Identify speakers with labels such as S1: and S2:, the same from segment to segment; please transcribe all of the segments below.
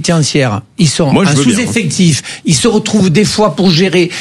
S1: pénitentiaires, ils sont en sous-effectif. Ils se retrouvent des fois pour gérer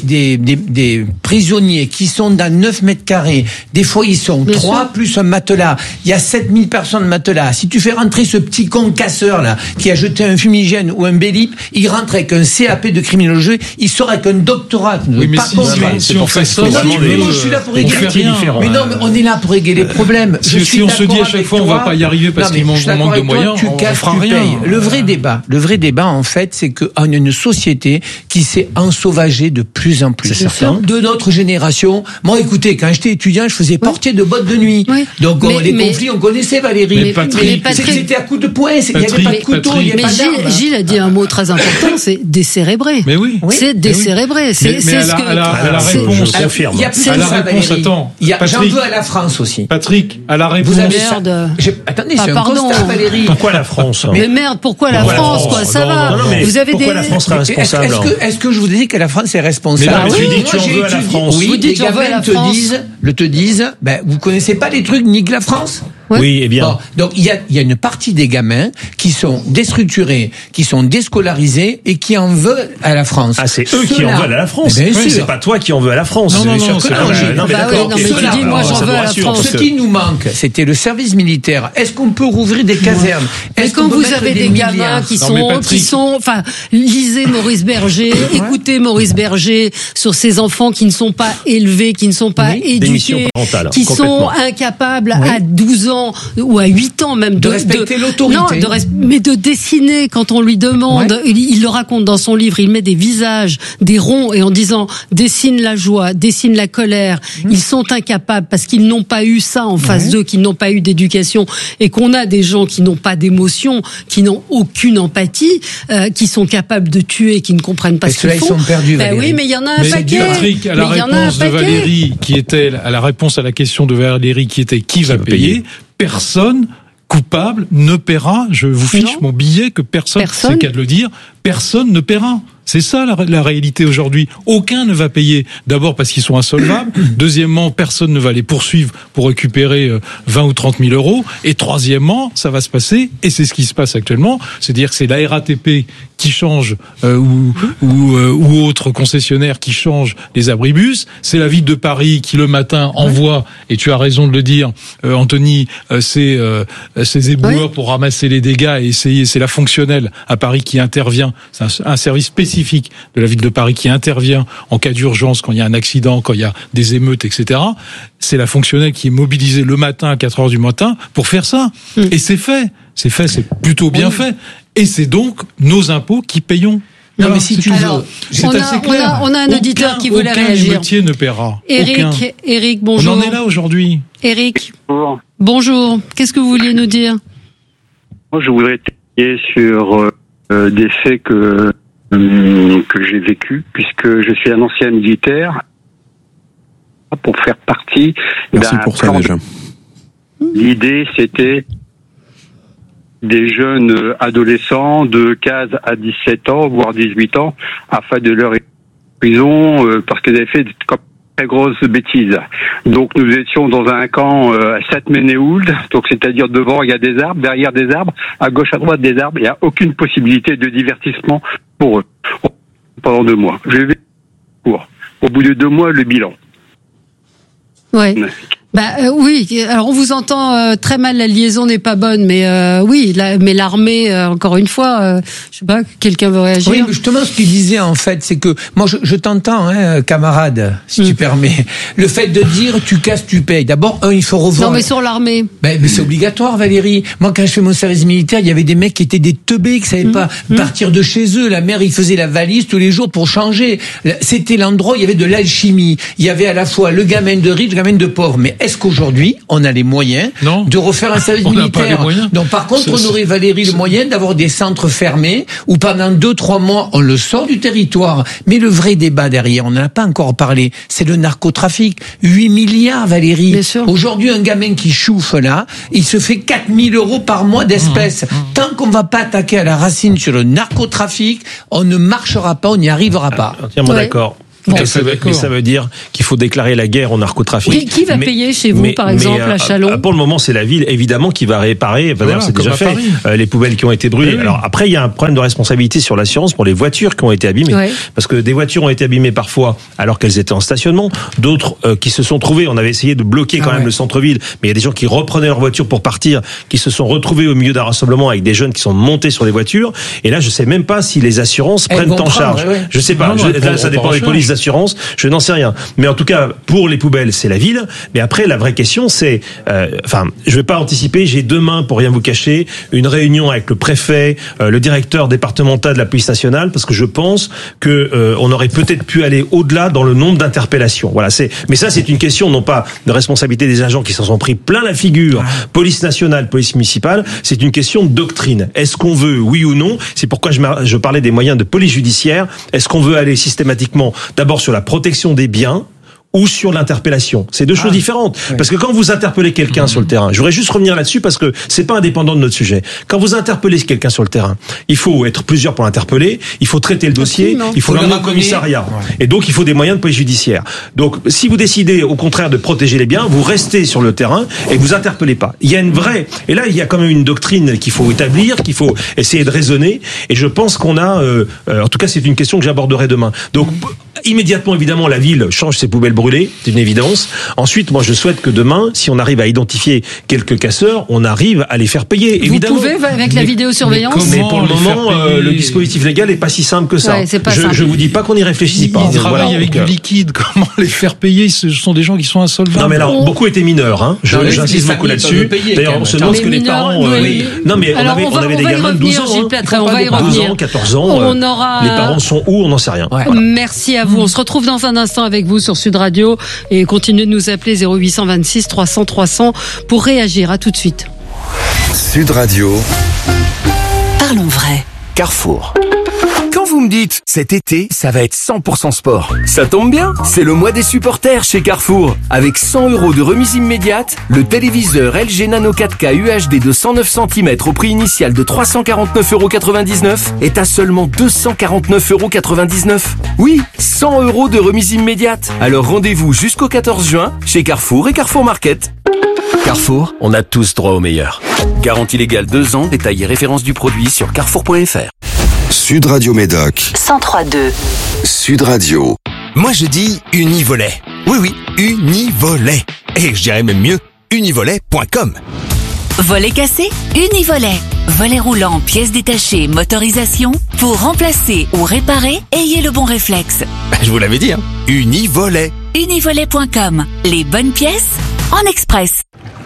S1: des prisonniers qui sont dans 9 mètres carrés. Des fois, ils sont 3 plus un matelas. Il y a 7000 personnes de matelas. Si tu fais rentrer ce petit con casseur, là, qui a jeté un fumigène ou un bélip, il rentre avec un CAP de criminologie, il sort avec un doctorat.
S2: Oui, mais si on fait ça,
S1: je suis là pour régler. Mais non, mais on est là pour régler les problèmes.
S2: Si on se dit à chaque fois on va pas y arriver parce qu'il manque de moyens, on fera rien.
S1: Le vrai débat, en fait, c'est qu'on a une société qui s'est ensauvagée de plus en plus.
S3: C'est certain.
S1: De notre génération. Moi, écoutez, quand j'étais étudiant, je faisais portier de bottes de nuit. Oui. Donc, les conflits, on connaissait, Valérie.
S2: Mais
S1: c'était à coups de poing, il n'y avait pas de couteau, il n'y avait pas d'armes.
S4: Gilles a dit un mot très important, c'est décérébré.
S2: Mais oui.
S4: C'est décérébré. C'est ce que...
S2: À la réponse,
S1: je confirme. Il y a plus
S2: à la réponse, attends.
S1: J'en veux à la France aussi.
S2: Patrick, à la réponse.
S1: Attendez, c'est un constat, Valérie.
S3: Pourquoi la France?
S4: Mais merde, pourquoi la France, quoi? Ça va.
S3: Vous avez pourquoi la France serait responsable?
S1: Est-ce que je vous ai dit que la France est responsable?
S3: Mais tu dis que tu en veux à la France.
S1: Oui, les gamins te disent, vous connaissez pas les trucs ni que la France?
S3: Oui, eh bien.
S1: Bon, donc il y a une partie des gamins qui sont déstructurés, qui sont déscolarisés et qui en veulent à la France.
S3: Ah, c'est eux qui en veulent à la France. C'est pas toi qui en veux à la France.
S2: Non,
S3: c'est
S4: non, mais d'accord. Tu dis, moi j'en veux à la France.
S1: Ce qui nous manque, c'était le service militaire. Est-ce qu'on peut rouvrir des casernes?
S4: Est-ce quand vous avez des gamins qui sont, enfin, lisez Maurice Berger, écoutez Maurice Berger sur ces enfants qui ne sont pas élevés, qui ne sont pas éduqués, qui sont incapables à 12 ans ou à 8 ans même
S1: de respecter l'autorité.
S4: Non, mais de dessiner quand on lui demande, il le raconte dans son livre, il met des visages, des ronds et en disant dessine la joie, dessine la colère. Ils sont incapables parce qu'ils n'ont pas eu ça en face d'eux, qu'ils n'ont pas eu d'éducation et qu'on a des gens qui n'ont pas d'émotion, qui n'ont aucune empathie, qui sont capables de tuer, qui ne comprennent pas ce qu'ils font.
S1: Ils sont perdus, Valérie.
S4: Oui, mais il y en a un paquet.
S2: Patrick, à la réponse de Valérie, à la réponse à la question de Valérie qui était qui va payer? Personne coupable ne paiera. Je vous fiche mon billet que personne, c'est le cas de le dire, personne ne paiera. C'est ça la réalité aujourd'hui. Aucun ne va payer. D'abord parce qu'ils sont insolvables. Deuxièmement, personne ne va les poursuivre pour récupérer 20 ou 30 000 euros. Et troisièmement, ça va se passer, et c'est ce qui se passe actuellement, c'est-à-dire que c'est la RATP qui change ou autre concessionnaire qui change les abribus. C'est la ville de Paris qui le matin envoie, et tu as raison de le dire, Anthony, ses éboueurs pour ramasser les dégâts et essayer. C'est la fonctionnelle à Paris qui intervient. C'est un service spécifique de la ville de Paris qui intervient en cas d'urgence, quand il y a un accident, quand il y a des émeutes, etc. C'est la fonctionnelle qui est mobilisée le matin à 4 heures du matin pour faire ça. Et c'est fait, c'est plutôt bien fait. Et c'est donc nos impôts qui payons.
S1: Non, mais si tu veux,
S2: c'est assez clair.
S4: On a un auditeur qui voulait réagir.
S2: Aucun émeutier ne paiera.
S4: Eric, bonjour.
S2: On en est là aujourd'hui.
S4: Eric, bonjour. Qu'est-ce que vous vouliez nous dire?
S5: Moi, je voudrais témoigner sur des faits que j'ai vécu, puisque je suis un ancien militaire, pour faire partie
S6: Merci pour ça déjà.
S5: L'idée, c'était des jeunes adolescents de 15 à 17 ans, voire 18 ans, afin de leur prison, parce qu'ils avaient fait de très grosses bêtises. Donc nous étions dans un camp à Sainte-Ménéhould, donc c'est-à-dire devant il y a des arbres, derrière des arbres, à gauche à droite des arbres, il n'y a aucune possibilité de divertissement pour eux pendant 2 mois. J'ai vécu au bout de 2 mois le bilan.
S4: Ouais. Oui, alors on vous entend très mal, la liaison n'est pas bonne, mais mais l'armée, encore une fois, je sais pas, quelqu'un veut réagir?
S1: Oui, justement, ce qu'il disait en fait, c'est que moi je t'entends, camarade, si tu permets. Le fait de dire tu casses, tu payes. D'abord, il faut revoir.
S4: Non, mais sur l'armée.
S1: Mais c'est obligatoire, Valérie. Moi, quand je fais mon service militaire, il y avait des mecs qui étaient des teubés, qui savaient pas partir de chez eux. La mère, il faisait la valise tous les jours pour changer. C'était l'endroit où il y avait de l'alchimie. Il y avait à la fois le gamin de riche, le gamin de pauvre. Mais est-ce qu'aujourd'hui, on a les moyens de refaire un service militaire? Donc, par contre, on aurait, Valérie, le moyen d'avoir des centres fermés où pendant 2-3 mois, on le sort du territoire. Mais le vrai débat derrière, on n'en a pas encore parlé, c'est le narcotrafic. 8 milliards, Valérie. Aujourd'hui, un gamin qui chauffe là, il se fait 4 000 euros par mois d'espèces. Tant qu'on va pas attaquer à la racine sur le narcotrafic, on ne marchera pas, on n'y arrivera pas.
S3: Entièrement d'accord. Mais ça veut dire qu'il faut déclarer la guerre au narcotrafic.
S4: Qui va payer chez vous, par exemple, à Châlons?
S3: Pour le moment, c'est la ville, évidemment, qui va réparer. D'ailleurs, c'est déjà fait. Les poubelles qui ont été brûlées. Oui. Alors après, il y a un problème de responsabilité sur l'assurance pour les voitures qui ont été abîmées. Oui. Parce que des voitures ont été abîmées parfois alors qu'elles étaient en stationnement. D'autres qui se sont trouvées. On avait essayé de bloquer quand même le centre-ville, mais il y a des gens qui reprenaient leur voiture pour partir, qui se sont retrouvés au milieu d'un rassemblement avec des jeunes qui sont montés sur les voitures. Et là, je sais même pas si les assurances prennent en charge. Je sais pas. Là, ça dépend des polices d'assurance. Je n'en sais rien. Mais en tout cas, pour les poubelles, c'est la ville. Mais après, la vraie question, c'est, je vais pas anticiper. J'ai demain, pour rien vous cacher, une réunion avec le préfet, le directeur départemental de la police nationale, parce que je pense que on aurait peut-être pu aller au-delà dans le nombre d'interpellations. Voilà. Mais ça, c'est une question non pas de responsabilité des agents qui s'en sont pris plein la figure, police nationale, police municipale. C'est une question de doctrine. Est-ce qu'on veut, oui ou non? C'est pourquoi je parlais des moyens de police judiciaire. Est-ce qu'on veut aller systématiquement d'abord sur la protection des biens ou sur l'interpellation? C'est deux choses différentes. Ouais. Parce que quand vous interpellez quelqu'un sur le terrain, je voudrais juste revenir là-dessus parce que c'est pas indépendant de notre sujet. Quand vous interpellez quelqu'un sur le terrain, il faut être plusieurs pour l'interpeller, il faut traiter le dossier, il faut l'emmener au commissariat. Ouais. Et donc, il faut des moyens de police judiciaire. Donc, si vous décidez, au contraire, de protéger les biens, vous restez sur le terrain et vous interpellez pas. Il y a une vraie, et là, il y a quand même une doctrine qu'il faut établir, qu'il faut essayer de raisonner. Et je pense qu'on a, en tout cas, c'est une question que j'aborderai demain. Donc, immédiatement, évidemment, la ville change ses poubelles brûlées, c'est une évidence. Ensuite, moi, je souhaite que demain, si on arrive à identifier quelques casseurs, on arrive à les faire payer. Évidemment.
S4: Vous pouvez, avec la vidéosurveillance?
S3: Mais pour le moment, le dispositif légal n'est pas si simple que ça. Ouais, je vous dis pas qu'on n'y réfléchit pas.
S2: Ils travaillent avec du liquide. Comment les faire payer? Ce sont des gens qui sont insolvables.
S3: Non, mais alors, beaucoup étaient mineurs, hein. J'insiste beaucoup là-dessus. D'ailleurs, on se demande ce que les parents, non, mais on avait des gamins de 12 ans, 12 ans, 14 ans. Les parents sont où? On n'en sait rien.
S4: Merci à vous. On se retrouve dans un instant avec vous sur Sud Radio et continuez de nous appeler 0826 300 300 pour réagir. À tout de suite.
S6: Sud Radio.
S7: Parlons vrai.
S6: Carrefour. Quand vous me dites, cet été, ça va être 100% sport, ça tombe bien, c'est le mois des supporters chez Carrefour. Avec 100 € de remise immédiate, le téléviseur LG Nano 4K UHD de 109 cm au prix initial de 349,99 € est à seulement 249,99 €. Oui, 100 € de remise immédiate. Alors rendez-vous jusqu'au 14 juin chez Carrefour et Carrefour Market. Carrefour, on a tous droit au meilleur. Garantie légale 2 ans, détail et référence du produit sur carrefour.fr.
S8: Sud Radio Médoc
S7: 103.2.
S8: Sud Radio.
S9: Moi je dis Univolet. Oui, Univolet. Et je dirais même mieux, univolet.com.
S7: Volet cassé, Univolet. Volet roulant, pièces détachées, motorisation. Pour remplacer ou réparer, ayez le bon réflexe.
S9: Je vous l'avais dit, hein. Univolet.
S7: Univolet.com. Les bonnes pièces en express.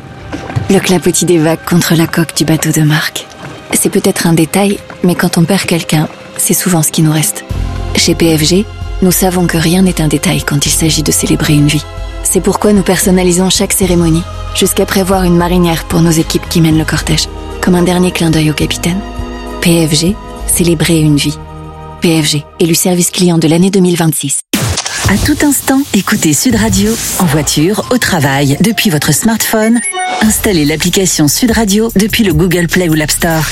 S10: Le clapotis des vagues contre la coque du bateau de Marc. C'est peut-être un détail, mais quand on perd quelqu'un, c'est souvent ce qui nous reste. Chez PFG, nous savons que rien n'est un détail quand il s'agit de célébrer une vie. C'est pourquoi nous personnalisons chaque cérémonie, jusqu'à prévoir une marinière pour nos équipes qui mènent le cortège, comme un dernier clin d'œil au capitaine. PFG, célébrer une vie. PFG, élu service client de l'année 2026.
S7: À tout instant, écoutez Sud Radio, en voiture, au travail, depuis votre smartphone. Installez l'application Sud Radio depuis le Google Play ou l'App Store.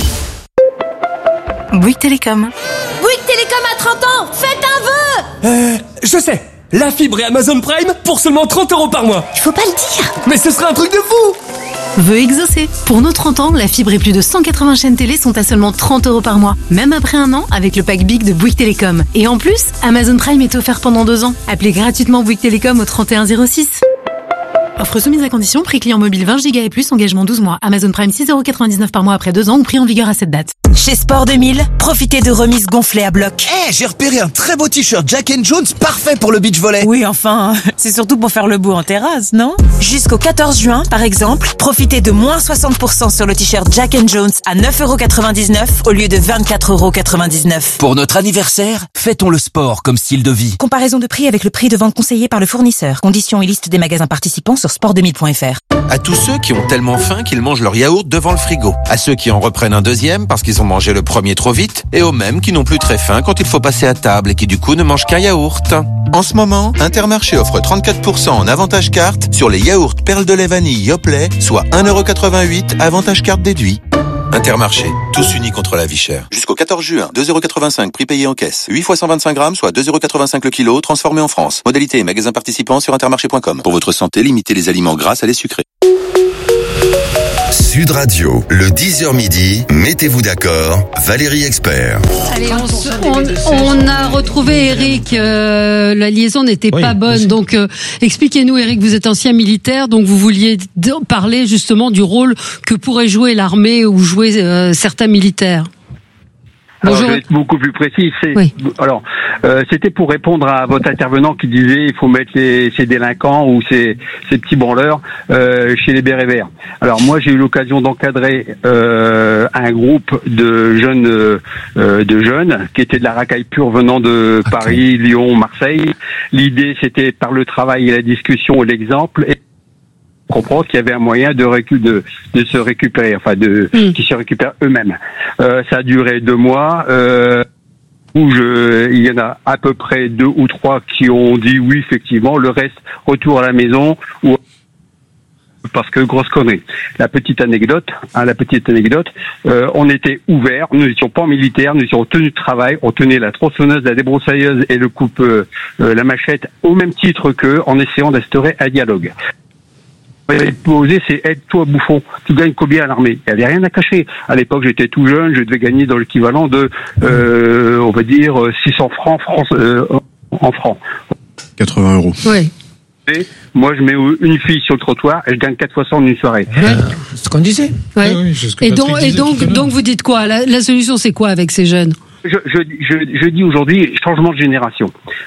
S7: Bouygues Télécom.
S11: Bouygues Télécom a 30 ans, faites un vœu.
S12: Je sais, la fibre et Amazon Prime pour seulement 30 € par mois.
S11: Il faut pas le dire.
S12: Mais ce serait un truc de fou.
S13: Vœu exaucé. Pour nos 30 ans, la fibre et plus de 180 chaînes télé sont à seulement 30 € par mois. Même après un an, avec le pack Big de Bouygues Télécom. Et en plus, Amazon Prime est offert pendant 2 ans. Appelez gratuitement Bouygues Télécom au 3106. Offre soumise à condition, prix client mobile 20 Go et plus, engagement 12 mois. Amazon Prime 6,99 € par mois après 2 ans ou prix en vigueur à cette date.
S14: Chez Sport 2000, profitez de remises gonflées à bloc.
S15: J'ai repéré un très beau t-shirt Jack & Jones, parfait pour le beach volley.
S14: Oui, enfin, c'est surtout pour faire le beau en terrasse, non? Jusqu'au 14 juin, par exemple, profitez de moins 60% sur le t-shirt Jack & Jones à 9,99 € au lieu de 24,99 €.
S15: Pour notre anniversaire, fêtons le sport comme style de vie.
S14: Comparaison de prix avec le prix de vente conseillé par le fournisseur. Conditions et liste des magasins participants sur sport2000.fr.
S16: À tous ceux qui ont tellement faim qu'ils mangent leur yaourt devant le frigo. À ceux qui en reprennent un deuxième parce qu'ils ont mangé le premier trop vite. Et aux mêmes qui n'ont plus très faim quand il faut passer à table et qui du coup ne mangent qu'un yaourt. En ce moment, Intermarché offre 34% en avantage carte sur les yaourts perles de lait vanille Yoplait, soit 1,88 € avantage carte déduit. Intermarché, tous unis contre la vie chère. Jusqu'au 14 juin, 2,85 € prix payé en caisse. 8 fois 125 grammes, soit 2,85 € le kilo, transformé en France. Modalité et magasin participant sur intermarché.com. Pour votre santé, limitez les aliments gras à les sucrés.
S8: Sud Radio, le 10h midi, mettez-vous d'accord, Valérie Expert.
S4: Allez, on a retrouvé Eric, la liaison n'était pas bonne, donc expliquez-nous Eric, vous êtes ancien militaire, donc vous vouliez parler justement du rôle que pourrait jouer l'armée ou jouer certains militaires.
S5: Alors, je vais être beaucoup plus précis. C'était pour répondre à votre intervenant qui disait il faut mettre ces délinquants ou ces petits branleurs chez les bérets verts. Alors moi j'ai eu l'occasion d'encadrer un groupe de jeunes qui étaient de la racaille pure venant de Paris, Lyon, Marseille. L'idée c'était par le travail et la discussion et l'exemple et comprendre qu'il y avait un moyen de se récupérer, qui se récupèrent eux-mêmes. Ça a duré 2 mois. Il y en a à peu près 2 ou 3 qui ont dit oui effectivement. Le reste retour à la maison ou parce que grosse connerie. La petite anecdote, on était ouverts, nous n'étions pas militaires, nous étions en tenue de travail, on tenait la tronçonneuse, la débroussailleuse et le coupe, la machette au même titre qu'eux, en essayant d'instaurer un dialogue. Posé, c'est aide-toi bouffon. Tu gagnes combien à l'armée? Il n'y avait rien à cacher. À l'époque, j'étais tout jeune, je devais gagner dans l'équivalent de, on va dire, 600 francs en francs.
S17: 80 €.
S4: Oui.
S5: Et moi, je mets une fille sur le trottoir et je gagne 4 fois ça en une soirée.
S1: C'est ce qu'on disait.
S4: Ouais.
S2: Oui, c'est ce que
S4: donc, vous dites quoi? La solution, c'est quoi avec ces jeunes?
S5: Je dis aujourd'hui, changement de génération.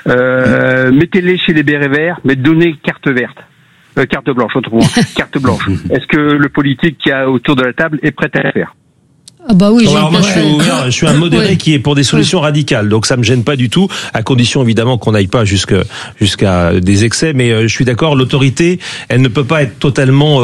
S5: Mettez-les chez les bérets verts, mais donnez carte verte. Carte blanche, autrement. Carte blanche. Est-ce que le politique qui est autour de la table est prêt à le faire?
S4: Ah bah oui,
S3: alors moi je suis un modéré qui est pour des solutions radicales, donc ça me gêne pas du tout, à condition évidemment qu'on n'aille pas jusqu'à des excès, mais je suis d'accord, l'autorité, elle ne peut pas être totalement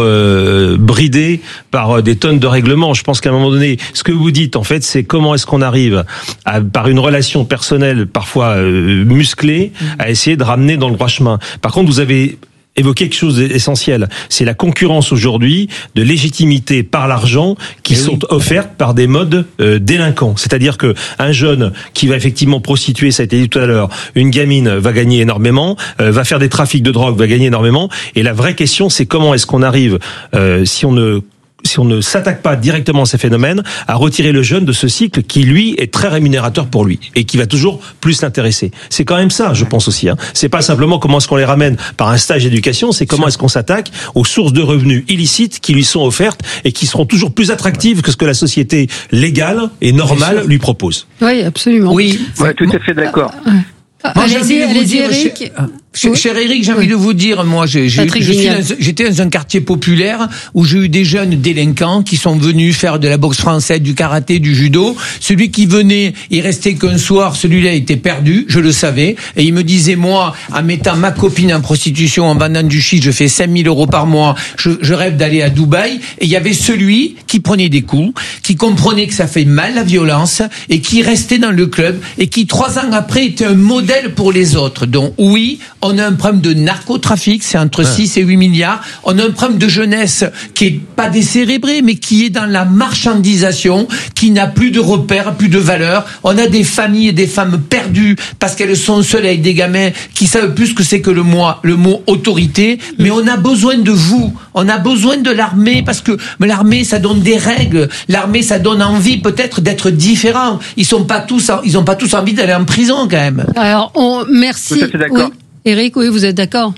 S3: bridée par des tonnes de règlements. Je pense qu'à un moment donné, ce que vous dites en fait, c'est comment est-ce qu'on arrive par une relation personnelle parfois musclée à essayer de ramener dans le droit chemin. Par contre, vous avez évoquer quelque chose d'essentiel. C'est la concurrence aujourd'hui de légitimité par l'argent qui sont offertes par des modes délinquants. C'est-à-dire que un jeune qui va effectivement prostituer, ça a été dit tout à l'heure, une gamine va gagner énormément, va faire des trafics de drogue, va gagner énormément. Et la vraie question, c'est comment est-ce qu'on arrive, si on ne s'attaque pas directement à ces phénomènes, à retirer le jeune de ce cycle qui, lui, est très rémunérateur pour lui et qui va toujours plus l'intéresser. C'est quand même ça, je pense aussi. C'est pas simplement comment est-ce qu'on les ramène par un stage d'éducation, c'est comment est-ce qu'on s'attaque aux sources de revenus illicites qui lui sont offertes et qui seront toujours plus attractives que ce que la société légale et normale lui propose.
S4: Oui, absolument.
S5: Oui, tout à fait d'accord.
S4: Allez-y, Eric.
S1: Cher Eric, j'ai envie de vous dire, moi, j'étais dans un quartier populaire où j'ai eu des jeunes délinquants qui sont venus faire de la boxe française, du karaté, du judo. Celui qui venait, il restait qu'un soir, celui-là était perdu, je le savais, et il me disait, moi, en mettant ma copine en prostitution, en vendant du shit, je fais 5 000 € par mois, je rêve d'aller à Dubaï, et il y avait celui qui prenait des coups, qui comprenait que ça fait mal, la violence, et qui restait dans le club, et qui 3 ans après était un modèle pour les autres. Donc, oui, on a un problème de narcotrafic, c'est entre 6 et 8 milliards. On a un problème de jeunesse qui est pas décérébré, mais qui est dans la marchandisation, qui n'a plus de repères, plus de valeurs. On a des familles et des femmes perdues parce qu'elles sont seules avec des gamins qui savent plus ce que c'est que le mot autorité. Mais on a besoin de vous. On a besoin de l'armée parce que l'armée, ça donne des règles. L'armée, ça donne envie peut-être d'être différent. Ils ont pas tous envie d'aller en prison quand même.
S4: Alors, merci.
S5: Tout à fait d'accord.
S4: Oui. Eric, oui, vous êtes d'accord?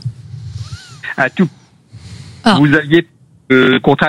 S5: À tout. Vous aviez contrat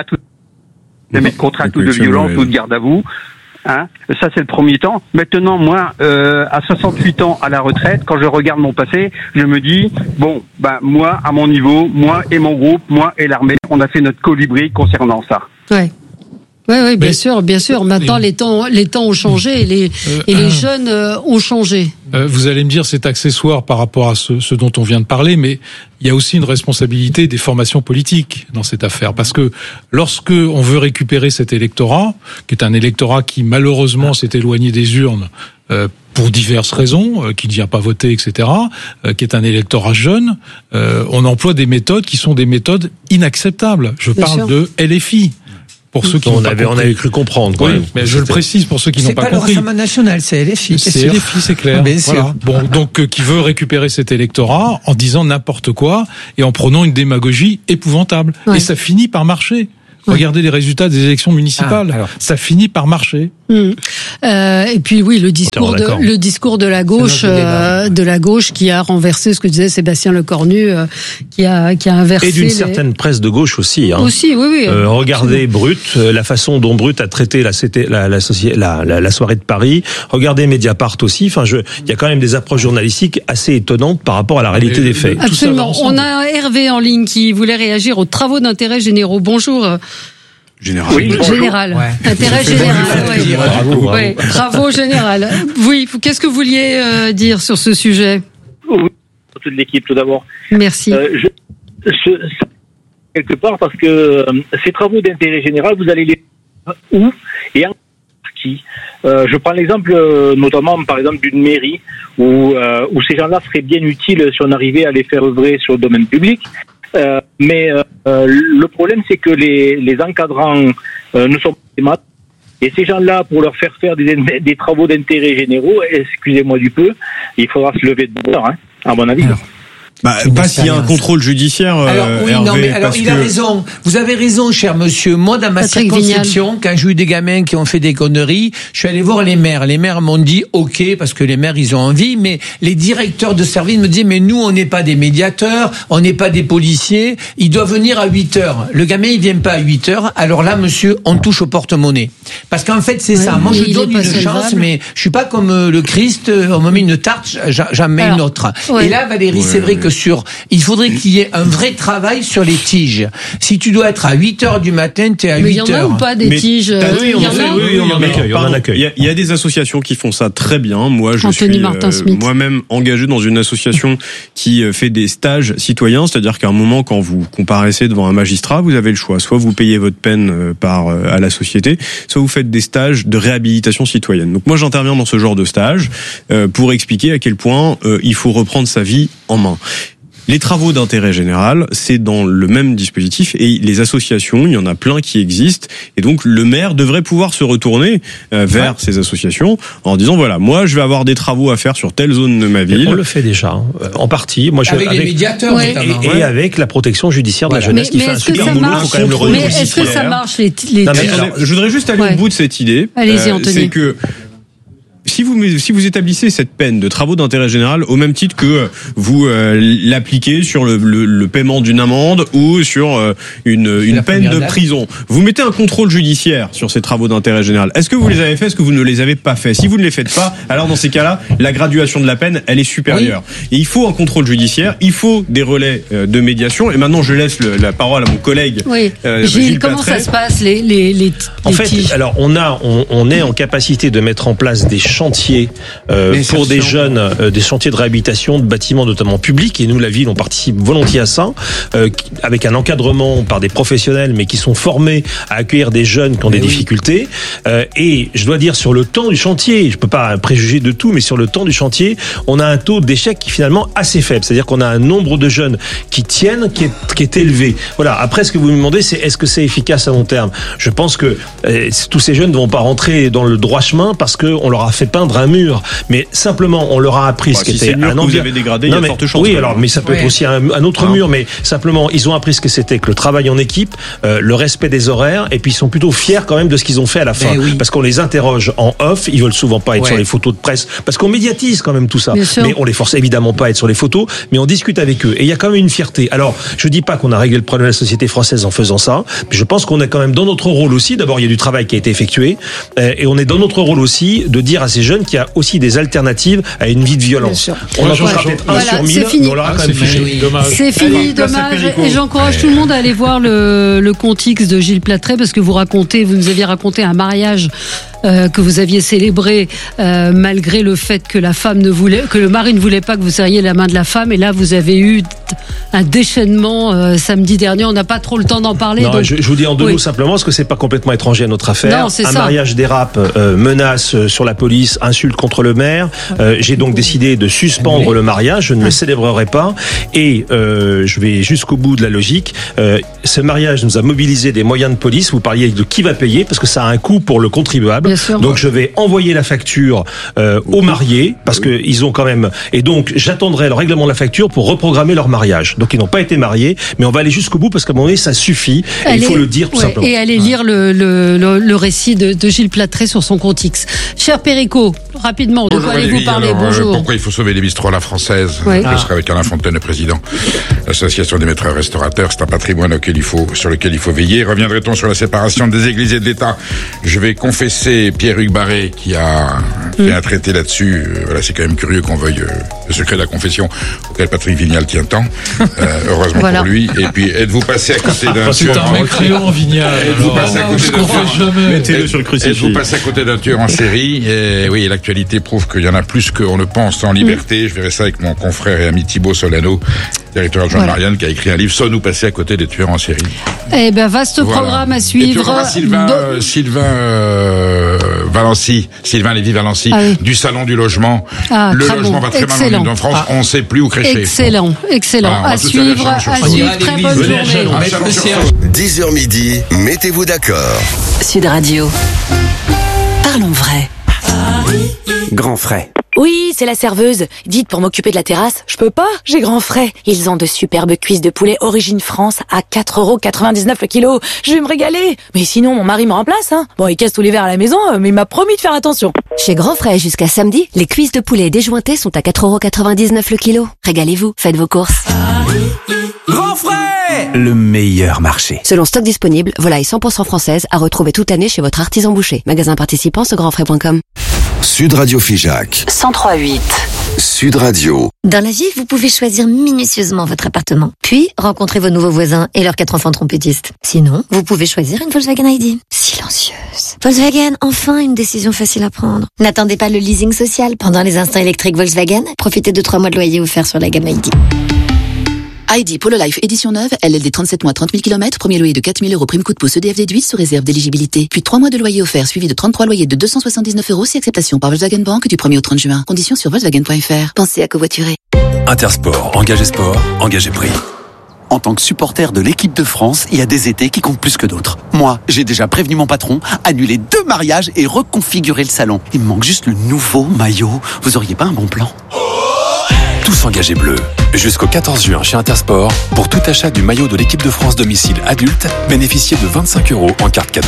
S5: de violence ou de garde à vous. Ça, c'est le premier temps. Maintenant, moi, à 68 ans à la retraite, quand je regarde mon passé, je me dis, moi, à mon niveau, moi et mon groupe, moi et l'armée, on a fait notre colibri concernant ça.
S4: Ouais. Oui, bien sûr. Maintenant, les temps ont changé et les jeunes ont changé.
S2: Vous allez me dire, c'est accessoire par rapport à ce dont on vient de parler, mais il y a aussi une responsabilité des formations politiques dans cette affaire. Parce que lorsque on veut récupérer cet électorat, qui est un électorat qui malheureusement s'est éloigné des urnes, pour diverses raisons, qui ne vient pas voter, etc., qui est un électorat jeune, on emploie des méthodes qui sont des méthodes inacceptables. Je parle de LFI. Pour ceux qui
S3: on avait cru comprendre.
S2: Oui, mais je le précise pour ceux qui n'ont pas compris.
S1: C'est pas le Rassemblement National, c'est LFI.
S2: C'est LFI, c'est clair. Voilà. Bon, donc qui veut récupérer cet électorat en disant n'importe quoi et en prenant une démagogie épouvantable. Ouais. Et ça finit par marcher. Regardez les résultats des élections municipales. Ça finit par marcher.
S4: Et puis oui, le discours de la gauche, qui a renversé ce que disait Sébastien Lecornu, qui a inversé.
S3: Et d'une certaine presse de gauche aussi. Hein.
S4: Aussi, oui.
S3: Regardez Brut, la façon dont Brut a traité la soirée de Paris. Regardez Mediapart aussi. Enfin, il y a quand même des approches journalistiques assez étonnantes par rapport à la réalité des faits.
S4: Absolument. On a Hervé en ligne qui voulait réagir aux travaux d'intérêt généraux. Bonjour.
S17: Général.
S4: Oui, général. Ouais. Intérêt général.
S3: Bravo.
S4: Ouais. Bravo, général. Oui, qu'est-ce que vous vouliez dire sur ce sujet?
S18: Oui, pour toute l'équipe, tout d'abord.
S4: Merci.
S18: Quelque part, parce que ces travaux d'intérêt général, vous allez les où et en qui? Je prends l'exemple notamment, par exemple, d'une mairie où ces gens-là seraient bien utiles si on arrivait à les faire œuvrer sur le domaine public. Mais le problème, c'est que les encadrants ne sont pas des maths. Et ces gens-là, pour leur faire des travaux d'intérêt généraux, excusez-moi du peu, il faudra se lever de bonheur, hein, à mon avis.
S17: Pas s'il y a un contrôle judiciaire.
S1: Il a raison. Vous avez raison, cher monsieur. Moi, dans ma circonscription, quand j'ai eu des gamins qui ont fait des conneries, je suis allé voir les maires. Les maires m'ont dit OK, parce que les maires, ils ont envie, mais les directeurs de service me disaient, mais nous, on n'est pas des médiateurs, on n'est pas des policiers, il doit venir à 8h. Le gamin, il vient pas à 8h. Alors là, monsieur, on touche au porte-monnaie. Parce qu'en fait, c'est ça. Moi, je donne une chance, mais je suis pas comme le Christ, on me met une tarte, j'en mets une autre. Et là, Valérie, c'est vrai que il faudrait qu'il y ait un vrai travail sur les tiges. Si tu dois être à 8h du matin, t'es à 8h.
S4: Mais il y en a ou pas des tiges?
S17: Oui, on en accueille. Il y a des associations qui font ça très bien. Moi, je suis moi-même engagé dans une association qui fait des stages citoyens, c'est-à-dire qu'à un moment, quand vous comparaissez devant un magistrat, vous avez le choix. Soit vous payez votre peine à la société, soit vous faites des stages de réhabilitation citoyenne. Donc moi, j'interviens dans ce genre de stage pour expliquer à quel point il faut reprendre sa vie en main. Les travaux d'intérêt général, c'est dans le même dispositif et les associations, il y en a plein qui existent et donc le maire devrait pouvoir se retourner vers ces associations en disant voilà, moi je vais avoir des travaux à faire sur telle zone de ma ville.
S3: On le fait déjà, en partie. Moi,
S1: avec les médiateurs
S3: et avec la protection judiciaire de la jeunesse qui fait un super boulot, il faut quand même le redire.
S4: Mais est-ce que ça marche les
S17: je voudrais juste aller au bout de cette idée.
S4: Allez-y, Anthony.
S17: C'est que si vous établissez cette peine de travaux d'intérêt général au même titre que vous l'appliquez sur le paiement d'une amende ou sur une peine de prison, vous mettez un contrôle judiciaire sur ces travaux d'intérêt général. Est-ce que vous les avez fait? Est-ce que vous ne les avez pas fait? Si vous ne les faites pas, alors dans ces cas-là, la graduation de la peine, elle est supérieure. Oui. Et il faut un contrôle judiciaire, il faut des relais de médiation. Et maintenant, je laisse la parole à mon collègue.
S4: Oui. Gilles, comment ça se passe les
S3: En fait, alors on est en capacité de mettre en place des chantiers pour des jeunes, des chantiers de réhabilitation de bâtiments notamment publics, et nous la ville on participe volontiers à ça, avec un encadrement par des professionnels mais qui sont formés à accueillir des jeunes qui ont des difficultés, et je dois dire sur le temps du chantier, je peux pas préjuger de tout, mais sur le temps du chantier on a un taux d'échec qui est finalement assez faible, c'est-à-dire qu'on a un nombre de jeunes qui tiennent qui est élevé. Voilà, après ce que vous me demandez c'est est-ce que c'est efficace à long terme? Je pense que tous ces jeunes ne vont pas rentrer dans le droit chemin parce qu'on leur a fait peindre un mur, mais simplement on leur a appris ce qu'était un
S17: environnement. Vous avez dégradé, il y a forte chance.
S3: Oui, alors mais ça peut être aussi un autre mur, mais simplement ils ont appris ce que c'était que le travail en équipe, le respect des horaires, et puis ils sont plutôt fiers quand même de ce qu'ils ont fait à la fin, parce qu'on les interroge en off, ils veulent souvent pas être sur les photos de presse parce qu'on médiatise quand même tout ça, mais on les force évidemment pas à être sur les photos, mais on discute avec eux et il y a quand même une fierté. Alors je dis pas qu'on a réglé le problème de la société française en faisant ça, mais je pense qu'on est quand même dans notre rôle aussi. D'abord il y a du travail qui a été effectué, et on est dans notre rôle aussi de dire à ces jeunes qu'il y a aussi des alternatives à une vie de violence. On en changera peut-être 1 sur 1000, mais on l'aura quand même fiché.
S4: C'est fini, dommage. Et j'encourage tout le monde à aller voir le compte X de Gilles Plattret, parce que vous nous aviez raconté un mariage que vous aviez célébré malgré le fait que que le mari ne voulait pas que vous serriez la main de la femme, et là vous avez eu un déchaînement samedi dernier. On n'a pas trop le temps d'en parler.
S3: Non, donc, je vous dis en deux mots simplement, parce que c'est pas complètement étranger à notre affaire.
S4: Non,
S3: un mariage dérape, menace sur la police, insulte contre le maire. J'ai donc décidé de suspendre le mariage. Je ne le célébrerai pas. Et je vais jusqu'au bout de la logique. Ce mariage nous a mobilisé des moyens de police. Vous parliez de qui va payer, parce que ça a un coût pour le contribuable. Donc je vais envoyer la facture aux mariés, parce que ils ont quand même. Et donc j'attendrai le règlement de la facture pour reprogrammer leur mariage. Donc ils n'ont pas été mariés, mais on va aller jusqu'au bout, parce qu'à un moment donné ça suffit. Et il faut le dire tout simplement.
S4: Et aller lire le récit de Gilles Platré sur son compte X. Cher Perico, rapidement, de quoi allez-vous parler? Bonjour.
S19: Pourquoi il faut sauver les bistrots à la française? Je serai avec Alain Fontaine, le président. L'association des maîtres restaurateurs, c'est un patrimoine sur lequel il faut veiller. Reviendrait-on sur la séparation des églises et de l'État? Je vais confesser Pierre-Hugues Barré, qui a fait un traité là-dessus. Voilà, c'est quand même curieux qu'on veuille le secret de la confession, auquel Patrick Vignal tient tant. Heureusement pour lui. Et puis, êtes-vous passé à côté d'un tueur
S2: en mécréant, Vignal.
S19: Êtes-vous passé à côté d'un tueur?
S17: Mettez-le sur le crucifix.
S19: Êtes-vous passé à côté d'un tueur en série? Et oui, l'actualité prouve qu'il y en a plus qu'on ne pense en liberté. Je verrai ça avec mon confrère et ami Thibaut Solano, directeur adjoint de Marianne, qui a écrit un livre, Sommes-nous passés à côté des tueurs en série?
S4: Eh ben, vaste programme à suivre.
S19: Et Sylvain Lévy-Valency, du Salon du Logement. Le logement va très mal en France, on ne sait plus où crécher.
S4: Excellent.
S19: Voilà,
S4: à suivre. Très bonne journée.
S8: 10h midi, mettez-vous d'accord.
S7: Sud Radio. Parlons vrai.
S20: Grand frais.
S11: Oui, c'est la serveuse. Dites, pour m'occuper de la terrasse, je peux pas, j'ai grand frais. Ils ont de superbes cuisses de poulet origine France à 4,99€ le kilo. Je vais me régaler. Mais sinon, mon mari me remplace, hein. Bon, il casse tous les verres à la maison, mais il m'a promis de faire attention.
S21: Chez Grand Frais, jusqu'à samedi, les cuisses de poulet déjointées sont à 4,99€ le kilo. Régalez-vous, faites vos courses.
S20: Grand Frais, le meilleur marché.
S21: Selon stock disponible, volaille 100% française à retrouver toute l'année chez votre artisan boucher. Magasin participant sur grandfrais.com.
S8: Sud Radio Figeac
S7: 103.8.
S8: Sud Radio.
S22: Dans la vie, vous pouvez choisir minutieusement votre appartement, puis rencontrer vos nouveaux voisins et leurs 4 enfants trompettistes. Sinon, vous pouvez choisir une Volkswagen ID. Silencieuse. Volkswagen, enfin une décision facile à prendre. N'attendez pas le leasing social. Pendant les instants électriques Volkswagen, profitez de 3 mois de loyer offerts sur la gamme ID.
S23: ID Polo Life édition neuve, LLD 37 mois 30 000 km, premier loyer de 4 000 € prime coup de pouce EDF déduit sous réserve d'éligibilité. Puis 3 mois de loyer offert suivi de 33 loyers de 279 € si acceptation par Volkswagen Bank du 1er au 30 juin. Conditions sur Volkswagen.fr. Pensez à covoiturer.
S24: Intersport, engagé sport, engagé prix. En tant que supporter de l'équipe de France, il y a des étés qui comptent plus que d'autres. Moi, j'ai déjà prévenu mon patron, annulé 2 mariages et reconfiguré le salon. Il me manque juste le nouveau maillot. Vous auriez pas un bon plan? Tous engagés bleus. Jusqu'au 14 juin chez Intersport, pour tout achat du maillot de l'équipe de France domicile adulte, bénéficiez de 25 € en carte cadeau.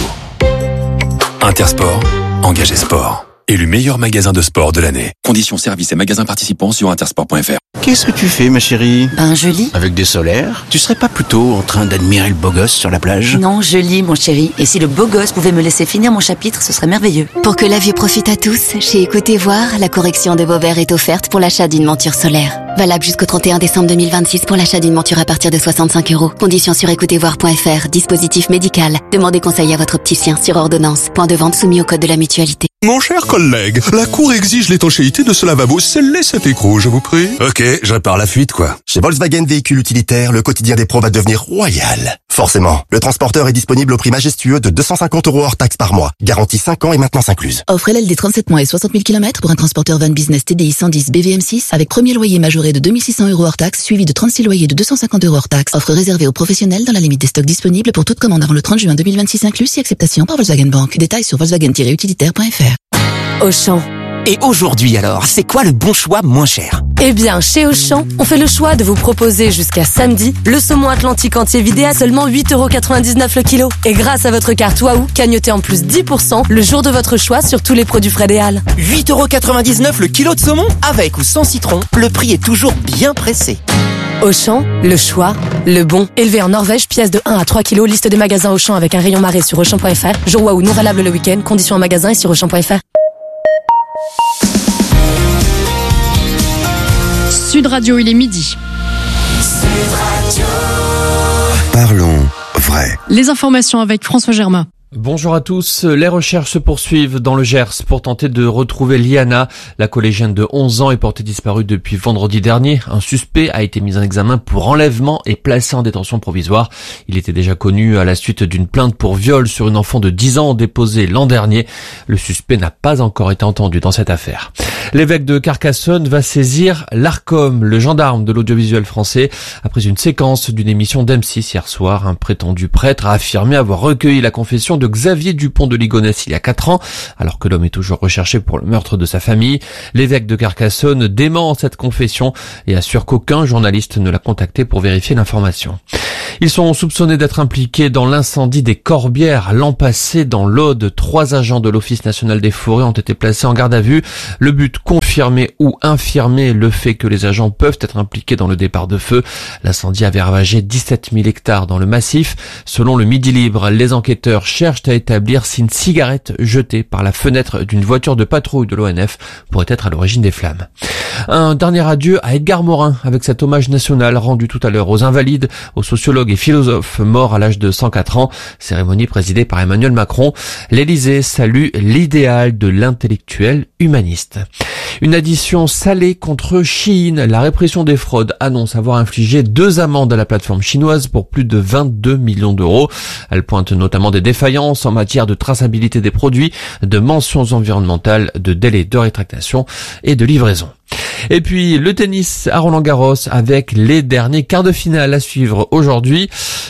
S24: Intersport, engagé sport. Élu meilleur magasin de sport de l'année. Conditions services et magasins participants sur intersport.fr.
S20: Qu'est-ce que tu fais, ma chérie?
S21: Je lis.
S20: Avec des solaires? Tu serais pas plutôt en train d'admirer le beau gosse sur la plage?
S21: Non, je lis, mon chéri. Et si le beau gosse pouvait me laisser finir mon chapitre, ce serait merveilleux. Pour que la vue profite à tous, chez Écoutez Voir, la correction de vos verres est offerte pour l'achat d'une monture solaire. Valable jusqu'au 31 décembre 2026 pour l'achat d'une monture à partir de 65 €. Conditions sur écoutezvoir.fr. Dispositif médical. Demandez conseil à votre opticien sur ordonnance. Point de vente soumis au code de la mutualité.
S25: Mon cher collègue, la Cour exige l'étanchéité de ce lavabo. Scellez cet écrou, je vous prie.
S26: Ok, je répare la fuite, quoi.
S27: Chez Volkswagen Véhicules Utilitaires, le quotidien des pros va devenir royal. Forcément, le transporteur est disponible au prix majestueux de 250 € hors taxe par mois. Garantie 5 ans et maintenance incluse.
S23: Offre LLD 37 mois et 60 000 km pour un transporteur van business TDI 110 BVM6 avec premier loyer majoré de 2600 € hors taxe suivi de 36 loyers de 250 € hors taxe. Offre réservée aux professionnels dans la limite des stocks disponibles pour toute commande avant le 30 juin 2026 inclus si acceptation par Volkswagen Bank. Détails sur volkswagen-utilitaire.fr.
S21: Auchan.
S20: Et aujourd'hui alors, c'est quoi le bon choix moins cher?
S28: Eh bien, chez Auchan, on fait le choix de vous proposer jusqu'à samedi le saumon atlantique entier vidé à seulement 8,99€ le kilo. Et grâce à votre carte Waouh, cagnotez en plus 10% le jour de votre choix sur tous les produits Fred et Hall.
S20: 8,99€ le kilo de saumon? Avec ou sans citron, le prix est toujours bien pressé.
S28: Auchan, le choix, le bon. Élevé en Norvège, pièce de 1 à 3 kilos, liste des magasins Auchan avec un rayon marée sur Auchan.fr. Jour Waouh non valable le week-end, conditions en magasin et sur Auchan.fr.
S4: Sud Radio, il est midi.
S8: Parlons vrai.
S4: Les informations avec François Germain.
S6: Bonjour à tous. Les recherches se poursuivent dans le Gers pour tenter de retrouver Liana. La collégienne de 11 ans est portée disparue depuis vendredi dernier. Un suspect a été mis en examen pour enlèvement et placé en détention provisoire. Il était déjà connu à la suite d'une plainte pour viol sur une enfant de 10 ans déposée l'an dernier. Le suspect n'a pas encore été entendu dans cette affaire. L'évêque de Carcassonne va saisir l'Arcom, le gendarme de l'audiovisuel français. Après une séquence d'une émission d'M6 hier soir, un prétendu prêtre a affirmé avoir recueilli la confession de Xavier Dupont de Ligonnès il y a 4 ans, alors que l'homme est toujours recherché pour le meurtre de sa famille. L'évêque de Carcassonne dément cette confession et assure qu'aucun journaliste ne l'a contacté pour vérifier l'information. Ils sont soupçonnés d'être impliqués dans l'incendie des Corbières l'an passé dans l'Aude. 3 agents de l'Office national des forêts ont été placés en garde à vue. Le but, confirmer ou infirmer le fait que les agents peuvent être impliqués dans le départ de feu. L'incendie avait ravagé 17 000 hectares dans le massif. Selon le Midi Libre, les enquêteurs cherchent à établir si une cigarette jetée par la fenêtre d'une voiture de patrouille de l'ONF pourrait être à l'origine des flammes. Un dernier adieu à Edgar Morin avec cet hommage national rendu tout à l'heure aux invalides, aux sociologues et philosophes morts à l'âge de 104 ans. Cérémonie présidée par Emmanuel Macron. L'Élysée salue l'idéal de l'intellectuel humaniste. Une addition salée contre Shein. La répression des fraudes annonce avoir infligé 2 amendes à la plateforme chinoise pour plus de 22 millions d'euros. Elle pointe notamment des défaillances en matière de traçabilité des produits, de mentions environnementales, de délais de rétractation et de livraison. Et puis le tennis à Roland-Garros avec les derniers quarts de finale à suivre aujourd'hui.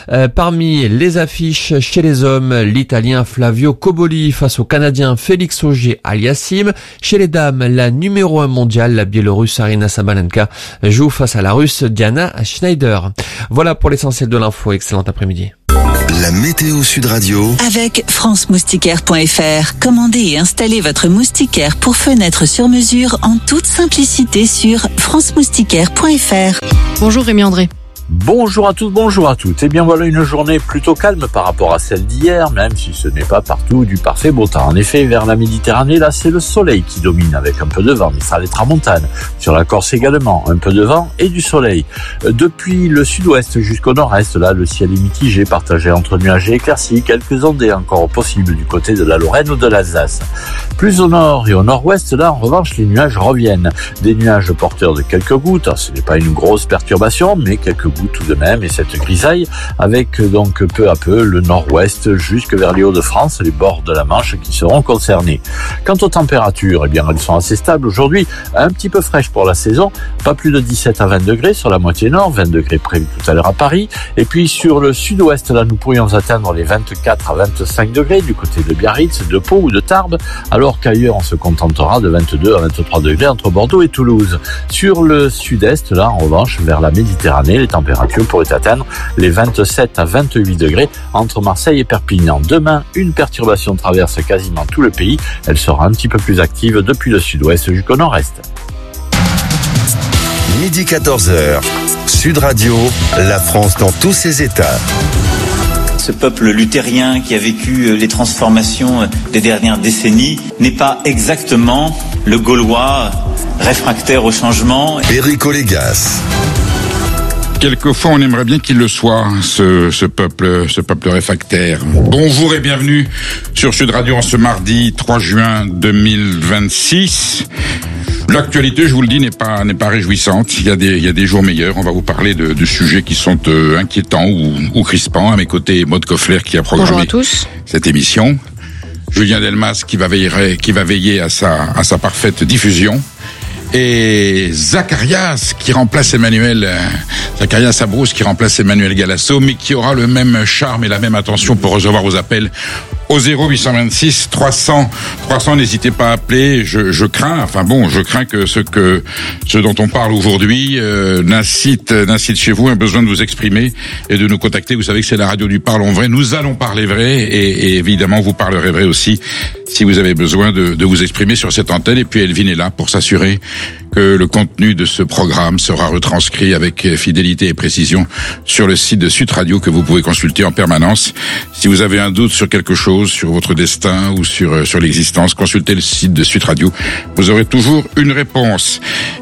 S6: Parmi les affiches chez les hommes, l'Italien Flavio Cobolli face au Canadien Félix Auger-Aliassime. Chez les dames, la numéro 1 mondiale, la Biélorusse Aryna Sabalenka, joue face à la Russe Diana Schneider. Voilà pour l'essentiel de l'info. Excellent après-midi.
S8: La météo Sud Radio
S7: avec franceMoustiquaire.fr. Commandez et installez votre moustiquaire pour fenêtre sur mesure en toute simplicité sur franceMoustiquaire.fr.
S4: Bonjour Rémi André.
S9: Bonjour à tous, bonjour à toutes. Eh bien voilà une journée plutôt calme par rapport à celle d'hier, même si ce n'est pas partout du parfait beau temps. En effet, vers la Méditerranée, là c'est le soleil qui domine avec un peu de vent, mais ça les tramontanes. Sur la Corse également, un peu de vent et du soleil. Depuis le sud-ouest jusqu'au nord-est, là le ciel est mitigé, partagé entre nuages et éclaircies, quelques ondées encore possibles du côté de la Lorraine ou de l'Alsace. Plus au nord et au nord-ouest, là en revanche les nuages reviennent. Des nuages porteurs de quelques gouttes, ce n'est pas une grosse perturbation, mais quelques tout de même, et cette grisaille avec donc peu à peu le nord-ouest jusque vers les Hauts-de-France, les bords de la Manche qui seront concernés. Quant aux températures, eh bien elles sont assez stables aujourd'hui, un petit peu fraîches pour la saison, pas plus de 17 à 20 degrés sur la moitié nord, 20 degrés prévus tout à l'heure à Paris, et puis sur le sud-ouest là nous pourrions atteindre les 24 à 25 degrés du côté de Biarritz, de Pau ou de Tarbes, alors qu'ailleurs on se contentera de 22 à 23 degrés entre Bordeaux et Toulouse. Sur le sud-est là en revanche vers la Méditerranée, les températures pourraient atteindre les 27 à 28 degrés entre Marseille et Perpignan. Demain, une perturbation traverse quasiment tout le pays. Elle sera un petit peu plus active depuis le sud-ouest jusqu'au nord-est.
S8: Midi 14h, Sud Radio, la France dans tous ses états.
S10: Ce peuple luthérien qui a vécu les transformations des dernières décennies n'est pas exactement le Gaulois réfractaire au changement.
S8: Perico Légas.
S19: Quelquefois, on aimerait bien qu'il le soit, ce peuple réfractaire. Bonjour et bienvenue sur Sud Radio en ce mardi 3 juin 2026. L'actualité, je vous le dis, n'est pas réjouissante. Il y a des jours meilleurs. On va vous parler de sujets qui sont inquiétants ou crispants. À mes côtés, Maude Koffler qui a programmé cette émission. Julien Delmas qui va veiller à sa parfaite diffusion. Et Zacharias Abrousse qui remplace Emmanuel Galasso, mais qui aura le même charme et la même attention pour recevoir vos appels au 0826 300. N'hésitez pas à appeler. Je crains que ce dont on parle aujourd'hui n'incite chez vous un besoin de vous exprimer et de nous contacter. Vous savez que c'est la radio du Parlons Vrai. Nous allons parler vrai et évidemment vous parlerez vrai aussi si vous avez besoin de vous exprimer sur cette antenne. Et puis Elvin est là pour s'assurer que le contenu de ce programme sera retranscrit avec fidélité et précision sur le site de Sud Radio que vous pouvez consulter en permanence. Si vous avez un doute sur quelque chose, sur votre destin ou sur l'existence, consultez le site de Sud Radio. Vous aurez toujours une réponse.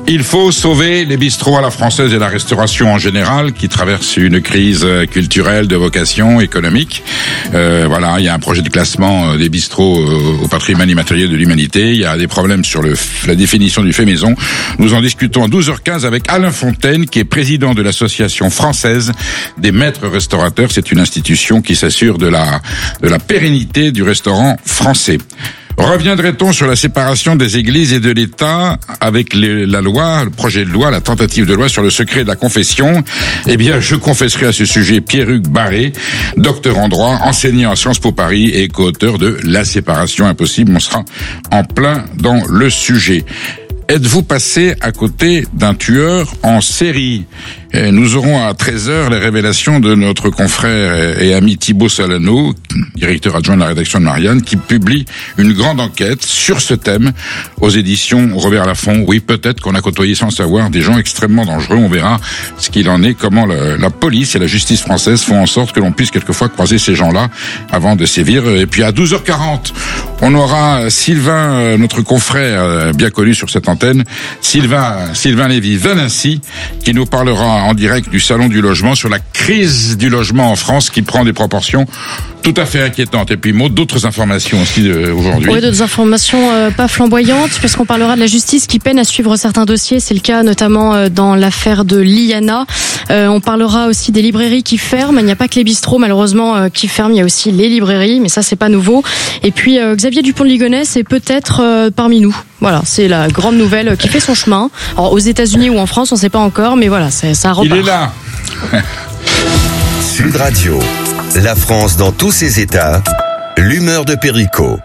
S19: Il faut sauver les bistrots à la française et la restauration en général qui traversent une crise culturelle, de vocation, économique. Voilà, il y a un projet de classement des bistrots au patrimoine immatériel de l'humanité. Il y a des problèmes sur la définition du fait maison. Nous en discutons à 12h15 avec Alain Fontaine, qui est président de l'association française des maîtres restaurateurs. C'est une institution qui s'assure de la pérennité du restaurant français. Reviendrait-on sur la séparation des églises et de l'État avec la loi, le projet de loi, la tentative de loi sur le secret de la confession? Eh bien, je confesserai à ce sujet Pierre-Hugues Barré, docteur en droit, enseignant à Sciences Po Paris et co-auteur de La séparation impossible. On sera en plein dans le sujet. Êtes-vous passé à côté d'un tueur en série? Nous aurons à 13h les révélations de notre confrère et ami Thibaut Salano, directeur adjoint de la rédaction de Marianne, qui publie une grande enquête sur ce thème aux éditions Robert Laffont. Oui, peut-être qu'on a côtoyé sans savoir des gens extrêmement dangereux. On verra ce qu'il en est, comment la police et la justice française font en sorte que l'on puisse quelquefois croiser ces gens-là avant de sévir. Et puis à 12h40, on aura Sylvain, notre confrère bien connu sur cette antenne, Sylvain Lévy-Valency, qui nous parlera en direct du Salon du Logement sur la crise du logement en France qui prend des proportions tout à fait inquiétantes. Et puis, Maud, d'autres informations aussi aujourd'hui.
S1: Oui, d'autres informations pas flamboyantes, puisqu'on parlera de la justice qui peine à suivre certains dossiers. C'est le cas notamment dans l'affaire de l'IANA. On parlera aussi des librairies qui ferment. Il n'y a pas que les bistrots, malheureusement, qui ferment. Il y a aussi les librairies, mais ça, c'est pas nouveau. Et puis, Xavier Dupont de Ligonnès est peut-être parmi nous. Voilà, c'est la grande nouvelle qui fait son chemin. Alors, aux États-Unis ou en France, on ne sait pas encore, mais voilà, ça repart.
S19: Il est là.
S8: Sud Radio, la France dans tous ses états, l'humeur de Perico.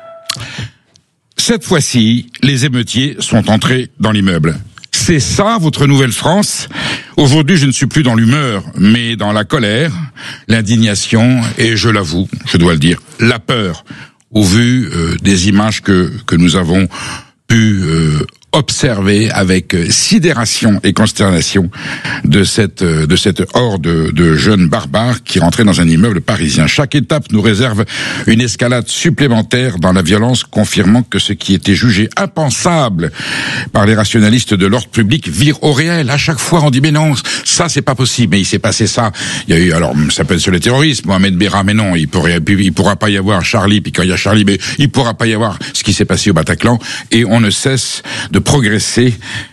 S19: Cette fois-ci, les émeutiers sont entrés dans l'immeuble. C'est ça, votre nouvelle France? Aujourd'hui, je ne suis plus dans l'humeur, mais dans la colère, l'indignation et, je l'avoue, je dois le dire, la peur, au vu des images que nous avons pu observer avec sidération et consternation de cette horde de jeunes barbares qui rentraient dans un immeuble parisien. Chaque étape nous réserve une escalade supplémentaire dans la violence, confirmant que ce qui était jugé impensable par les rationalistes de l'ordre public vire au réel. À chaque fois, on dit mais non, ça c'est pas possible. Mais il s'est passé ça. Il y a eu, alors ça peut être sur le terrorisme, Mohamed Merah, mais non, il pourra pas y avoir Charlie. Puis quand il y a Charlie, mais il pourra pas y avoir ce qui s'est passé au Bataclan. Et on ne cesse de progresser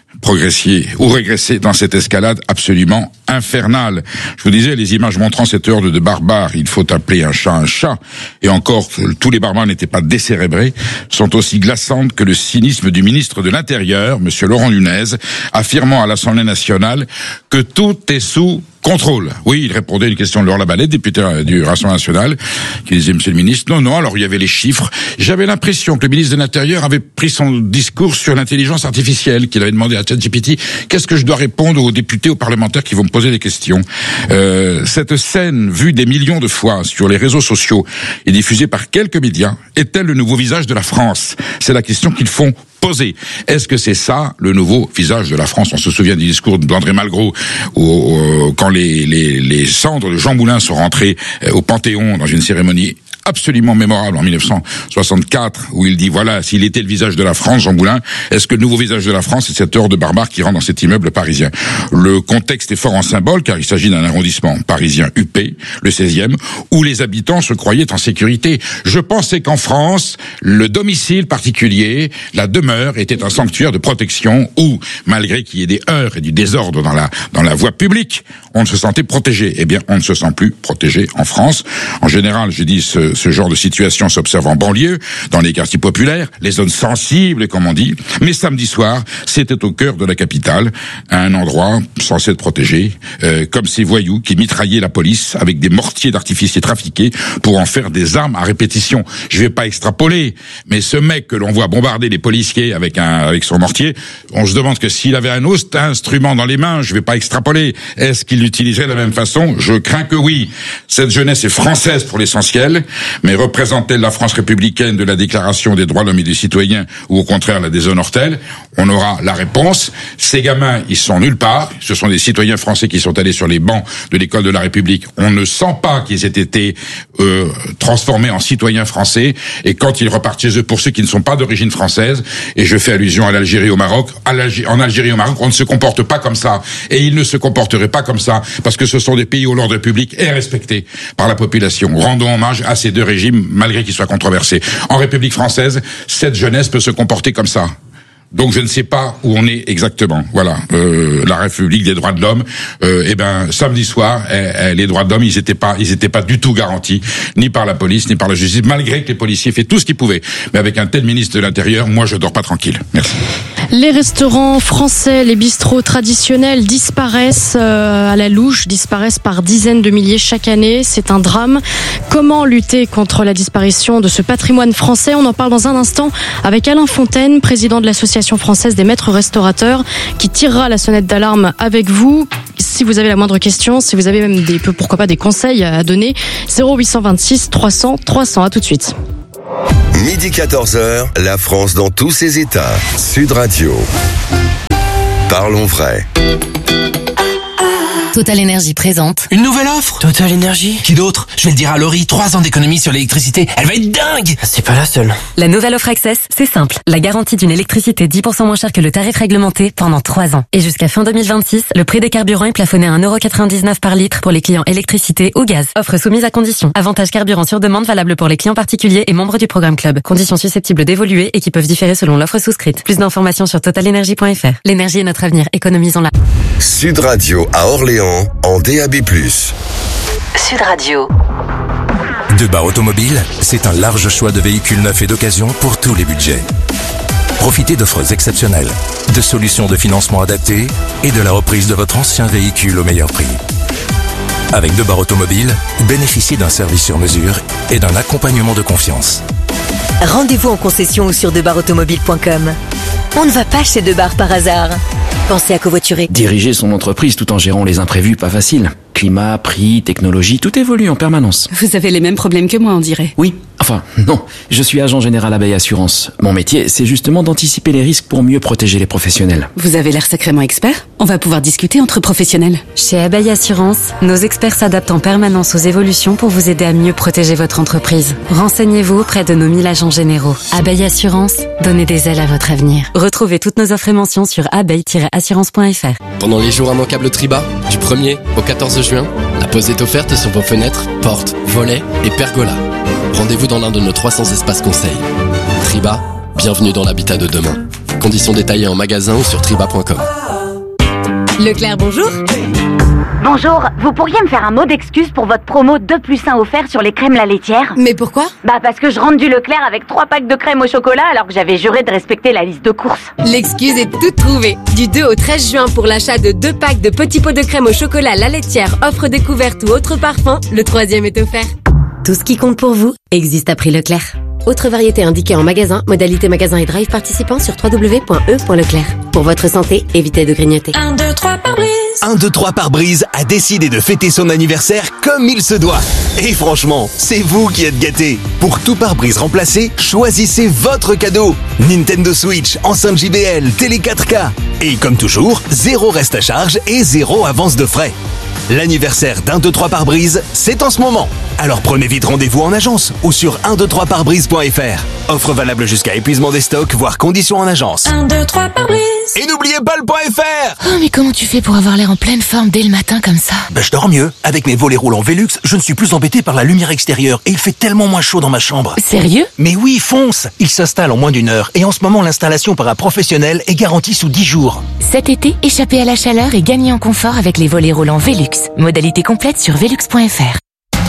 S19: ou régresser dans cette escalade absolument infernale. Je vous disais, les images montrant cette horde de barbares, il faut appeler un chat, et encore, tous les barbares n'étaient pas décérébrés, sont aussi glaçantes que le cynisme du ministre de l'Intérieur, monsieur Laurent Nunez, affirmant à l'Assemblée nationale que tout est sous contrôle. Oui, il répondait à une question de Laure Labalette, député du Rassemblement national, qui disait, monsieur le ministre, non, alors il y avait les chiffres. J'avais l'impression que le ministre de l'Intérieur avait pris son discours sur l'intelligence artificielle, qu'il avait demandé à ChatGPT, qu'est-ce que je dois répondre aux députés, aux parlementaires qui vont me poser des questions. Cette scène, vue des millions de fois sur les réseaux sociaux et diffusée par quelques médias, est-elle le nouveau visage de la France? C'est la question qu'ils font poser. Est-ce que c'est ça le nouveau visage de la France? On se souvient du discours d'André Malraux quand les cendres de Jean Moulin sont rentrées au Panthéon dans une cérémonie absolument mémorable en 1964, où il dit, voilà, s'il était le visage de la France, Jean Moulin, est-ce que le nouveau visage de la France, c'est cette horde de barbares qui rentre dans cet immeuble parisien? Le contexte est fort en symbole, car il s'agit d'un arrondissement parisien huppé, le 16e, où les habitants se croyaient en sécurité. Je pensais qu'en France, le domicile particulier, la demeure, était un sanctuaire de protection, où, malgré qu'il y ait des heurts et du désordre dans la voie publique, on se sentait protégé. Eh bien, on ne se sent plus protégé en France. En général, je dis, ce genre de situation s'observe en banlieue, dans les quartiers populaires, les zones sensibles, comme on dit. Mais samedi soir, c'était au cœur de la capitale, à un endroit censé être protégé, comme ces voyous qui mitraillaient la police avec des mortiers d'artificiers trafiqués pour en faire des armes à répétition. Je vais pas extrapoler, mais ce mec que l'on voit bombarder les policiers avec son mortier, on se demande que s'il avait un autre instrument dans les mains, je vais pas extrapoler. Est-ce qu'il l'utiliserait de la même façon? Je crains que oui. Cette jeunesse est française pour l'essentiel. Mais représente-t-elle la France républicaine de la Déclaration des droits de l'homme et du citoyen, ou au contraire la déshonore-t-elle? On aura la réponse. Ces gamins, ils sont nulle part. Ce sont des citoyens français qui sont allés sur les bancs de l'école de la République. On ne sent pas qu'ils aient été transformés en citoyens français. Et quand ils repartent chez eux, pour ceux qui ne sont pas d'origine française, et je fais allusion à l'Algérie, au Maroc, en Algérie, au Maroc, on ne se comporte pas comme ça. Et ils ne se comporteraient pas comme ça, parce que ce sont des pays où l'ordre public est respecté par la population. Rendons hommage à ces deux régimes, malgré qu'ils soient controversés. En République française, cette jeunesse peut se comporter comme ça. Donc je ne sais pas où on est exactement. Voilà, la République des droits de l'homme. Samedi soir, les droits de l'homme, ils étaient pas du tout garantis, ni par la police, ni par la justice, malgré que les policiers fait tout ce qu'ils pouvaient. Mais avec un tel ministre de l'Intérieur, moi je dors pas tranquille. Merci.
S1: Les restaurants français, les bistrots traditionnels disparaissent à la louche, disparaissent par dizaines de milliers chaque année. C'est un drame. Comment lutter contre la disparition de ce patrimoine français? On en parle dans un instant avec Alain Fontaine, président de l'Association française des maîtres restaurateurs, qui tirera la sonnette d'alarme avec vous. Si vous avez la moindre question, si vous avez même pourquoi pas des conseils à donner, 0826 300 300. À tout de suite.
S8: Midi 14h, la France dans tous ses états. Sud Radio. Parlons vrai.
S21: Total Énergie présente
S3: une nouvelle offre. Total Énergie. Qui d'autre? Je vais le dire à Laurie, 3 ans d'économie sur l'électricité. Elle va être dingue. C'est pas la seule.
S28: La nouvelle offre Access, c'est simple. La garantie d'une électricité 10% moins chère que le tarif réglementé pendant 3 ans. Et jusqu'à fin 2026, le prix des carburants est plafonné à 1,99€ par litre pour les clients électricité ou gaz. Offre soumise à conditions. Avantage carburant sur demande valable pour les clients particuliers et membres du programme Club. Conditions susceptibles d'évoluer et qui peuvent différer selon l'offre souscrite. Plus d'informations sur totalenergie.fr. L'énergie est notre avenir. Économisons-la.
S8: Sud Radio à Orléans en DAB+.
S21: Sud Radio.
S5: Debar Automobile, c'est un large choix de véhicules neufs et d'occasion pour tous les budgets. Profitez d'offres exceptionnelles, de solutions de financement adaptées et de la reprise de votre ancien véhicule au meilleur prix. Avec Debar Automobile, bénéficiez d'un service sur mesure et d'un accompagnement de confiance.
S21: Rendez-vous en concession ou sur debarautomobile.com. On ne va pas chez Debar par hasard. Pensez à covoiturer.
S12: Diriger son entreprise tout en gérant les imprévus, pas facile. Climat, prix, technologie, tout évolue en permanence.
S13: Vous avez les mêmes problèmes que moi, on dirait.
S12: Oui, enfin, non. Je suis agent général Abeille Assurance. Mon métier, c'est justement d'anticiper les risques pour mieux protéger les professionnels.
S13: Vous avez l'air sacrément expert. On va pouvoir discuter entre professionnels.
S28: Chez Abeille Assurance, nos experts s'adaptent en permanence aux évolutions pour vous aider à mieux protéger votre entreprise. Renseignez-vous auprès de nos 1000 agents généraux. Abeille Assurance, donnez des ailes à votre avenir. Retrouvez toutes nos offres et mentions sur abeille-assurance.fr.
S14: Pendant les jours immanquables Triba, du 1er au 14 juin, la pause est offerte sur vos fenêtres, portes, volets et pergolas. Rendez-vous dans l'un de nos 300 espaces conseils. Triba, bienvenue dans l'habitat de demain. Conditions détaillées en magasin ou sur triba.com.
S28: Leclerc, bonjour.
S15: Bonjour, vous pourriez me faire un mot d'excuse pour votre promo 2+1 offert sur les crèmes la laitière?
S28: Mais pourquoi?
S15: Parce que je rentre du Leclerc avec 3 packs de crème au chocolat alors que j'avais juré de respecter la liste de courses.
S28: L'excuse est toute trouvée. Du 2 au 13 juin pour l'achat de 2 packs de petits pots de crème au chocolat la laitière, offre découverte ou autre parfum, le 3e est offert. Tout ce qui compte pour vous existe à prix Leclerc. Autre variété indiquée en magasin, modalité magasin et drive participant sur www.e.leclerc. Pour votre santé, évitez de grignoter.
S20: 1, 2, 3 pare-brise.
S24: 1, 2, 3 pare-brise a décidé de fêter son anniversaire comme il se doit. Et franchement, c'est vous qui êtes gâtés. Pour tout pare-brise remplacé, choisissez votre cadeau. Nintendo Switch, enceinte JBL, télé 4K. Et comme toujours, 0 reste à charge et 0 avance de frais. L'anniversaire d'1, 2, 3 pare-brise, c'est en ce moment. Alors prenez vite rendez-vous en agence ou sur 123parbrise.fr. Offre valable jusqu'à épuisement des stocks, voire conditions en agence.
S20: 1, 2, 3 pare-brise.
S24: Et n'oubliez pas le .fr.
S21: Oh, mais comment tu fais pour avoir l'air en pleine forme dès le matin comme ça?
S24: Je dors mieux. Avec mes volets roulants Velux, je ne suis plus embêté par la lumière extérieure et il fait tellement moins chaud dans ma chambre.
S21: Sérieux?
S24: Mais oui, fonce. Il s'installe en moins d'1 heure et en ce moment l'installation par un professionnel est garantie sous 10 jours.
S21: Cet été, échappez à la chaleur et gagnez en confort avec les volets roulants Velux. Modalité complète sur velux.fr.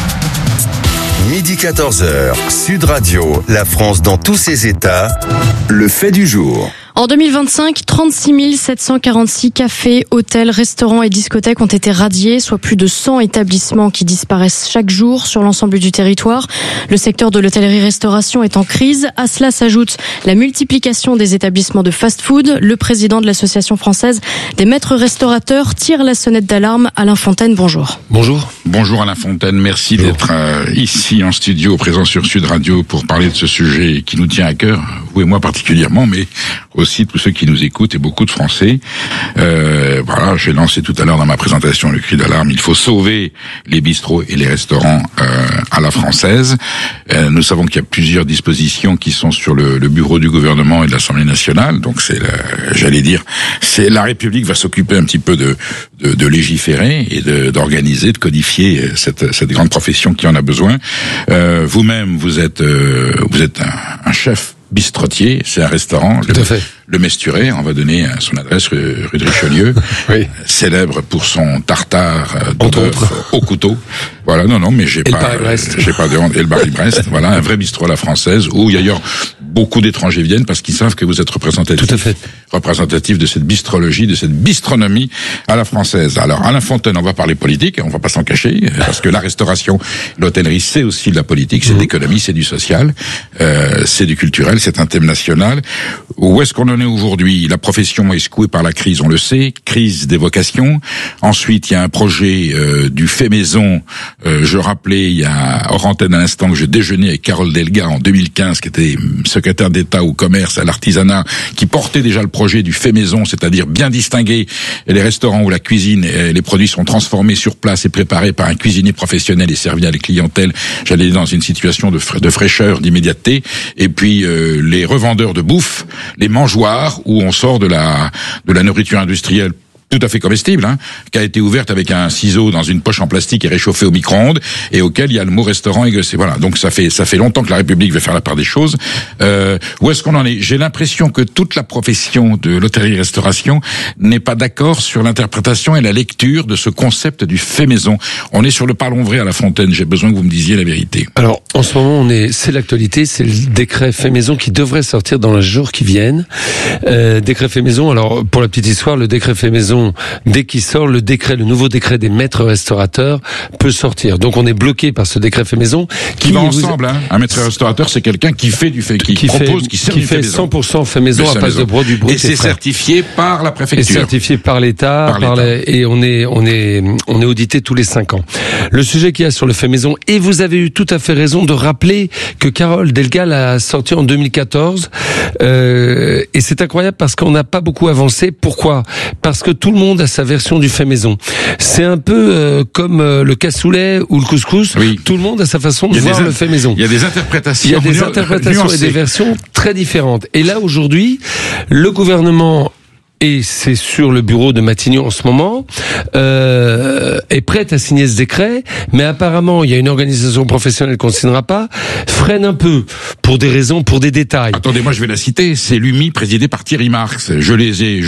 S8: Midi 14h, Sud Radio, la France dans tous ses états, le fait du jour.
S1: En 2025, 36 746 cafés, hôtels, restaurants et discothèques ont été radiés, soit plus de 100 établissements qui disparaissent chaque jour sur l'ensemble du territoire. Le secteur de l'hôtellerie-restauration est en crise. À cela s'ajoute la multiplication des établissements de fast-food. Le président de l'Association française des maîtres restaurateurs tire la sonnette d'alarme. Alain Fontaine, bonjour.
S19: Bonjour. Bonjour Alain Fontaine, merci d'être ici en studio, présent sur Sud Radio pour parler de ce sujet qui nous tient à cœur, vous et moi particulièrement, mais aussi tous ceux qui nous écoutent et beaucoup de Français. Voilà, j'ai lancé tout à l'heure dans ma présentation le cri d'alarme. Il faut sauver les bistrots et les restaurants à la française. Nous savons qu'il y a plusieurs dispositions qui sont sur le bureau du gouvernement et de l'Assemblée nationale. Donc c'est la République va s'occuper un petit peu de légiférer et d'organiser, de codifier cette grande profession qui en a besoin. Vous-même, vous êtes un chef bistrotier, c'est un restaurant, le Mesturet, on va donner son adresse, rue de Richelieu, oui. Célèbre pour son tartare de bœuf au couteau. Voilà, mais j'ai pas de honte. Et le Paris-Brest, voilà, un vrai bistrot à la française, où d'ailleurs beaucoup d'étrangers viennent parce qu'ils savent que vous êtes représentatif de cette bistrologie, de cette bistronomie à la française. Alors, Alain Fontaine, on va parler politique, on va pas s'en cacher, parce que la restauration, l'hôtellerie, c'est aussi de la politique, c'est de l'économie, c'est du social, c'est du culturel, c'est un thème national. Où est-ce qu'on en est aujourd'hui? La profession est secouée par la crise, on le sait, crise des vocations. Ensuite, il y a un projet du fait maison. Je rappelais, il y a hors antenne à l'instant que je déjeunais avec Carole Delga en 2015, qui était secrétaire d'État au commerce, à l'artisanat, qui portait déjà le projet du fait maison, c'est-à-dire bien distinguer les restaurants où la cuisine, les produits sont transformés sur place et préparés par un cuisinier professionnel et servis à la clientèle. J'allais dire dans une situation de fraîcheur, d'immédiateté. Et puis les revendeurs de bouffe, les mangeoires où on sort de la nourriture industrielle tout à fait comestible, qui a été ouverte avec un ciseau dans une poche en plastique et réchauffée au micro-ondes, et auquel il y a le mot restaurant égossé. Voilà, donc ça fait longtemps que la République veut faire la part des choses. Où est-ce qu'on en est? J'ai l'impression que toute la profession de l'hôtellerie-restauration n'est pas d'accord sur l'interprétation et la lecture de ce concept du fait maison. On est sur le parlons vrai à la Fontaine. J'ai besoin que vous me disiez la vérité.
S2: Alors, en ce moment, c'est l'actualité, c'est le décret fait maison qui devrait sortir dans les jours qui viennent. Décret fait maison. Alors, pour la petite histoire, le décret fait maison, dès qu'il sort, le nouveau décret des maîtres restaurateurs peut sortir. Donc on est bloqué par ce décret fait maison
S19: qui va ensemble. Un maître restaurateur, c'est quelqu'un qui fait du fait, qui propose, qui sert du fait maison.
S2: 100% fait maison à base de broc, du brut
S19: et c'est certifié par la préfecture.
S2: Et certifié par l'État, et on est audité tous les 5 ans. Le sujet qu'il y a sur le fait maison, et vous avez eu tout à fait raison de rappeler que Carole Delga l'a sorti en 2014, et c'est incroyable parce qu'on n'a pas beaucoup avancé. Pourquoi? Parce que tout le monde a sa version du fait maison. C'est un peu comme le cassoulet ou le couscous. Oui. Tout le monde a sa façon de voir le fait maison.
S19: Il y a des interprétations.
S2: Il y a des interprétations et des versions très différentes. Et là, aujourd'hui, le gouvernement, et c'est sur le bureau de Matignon en ce moment, est prête à signer ce décret, mais apparemment, il y a une organisation professionnelle qu'on ne signera pas, freine un peu, pour des raisons, pour des détails.
S19: Attendez, moi je vais la citer, c'est l'UMI présidé par Thierry Marx. Je les ai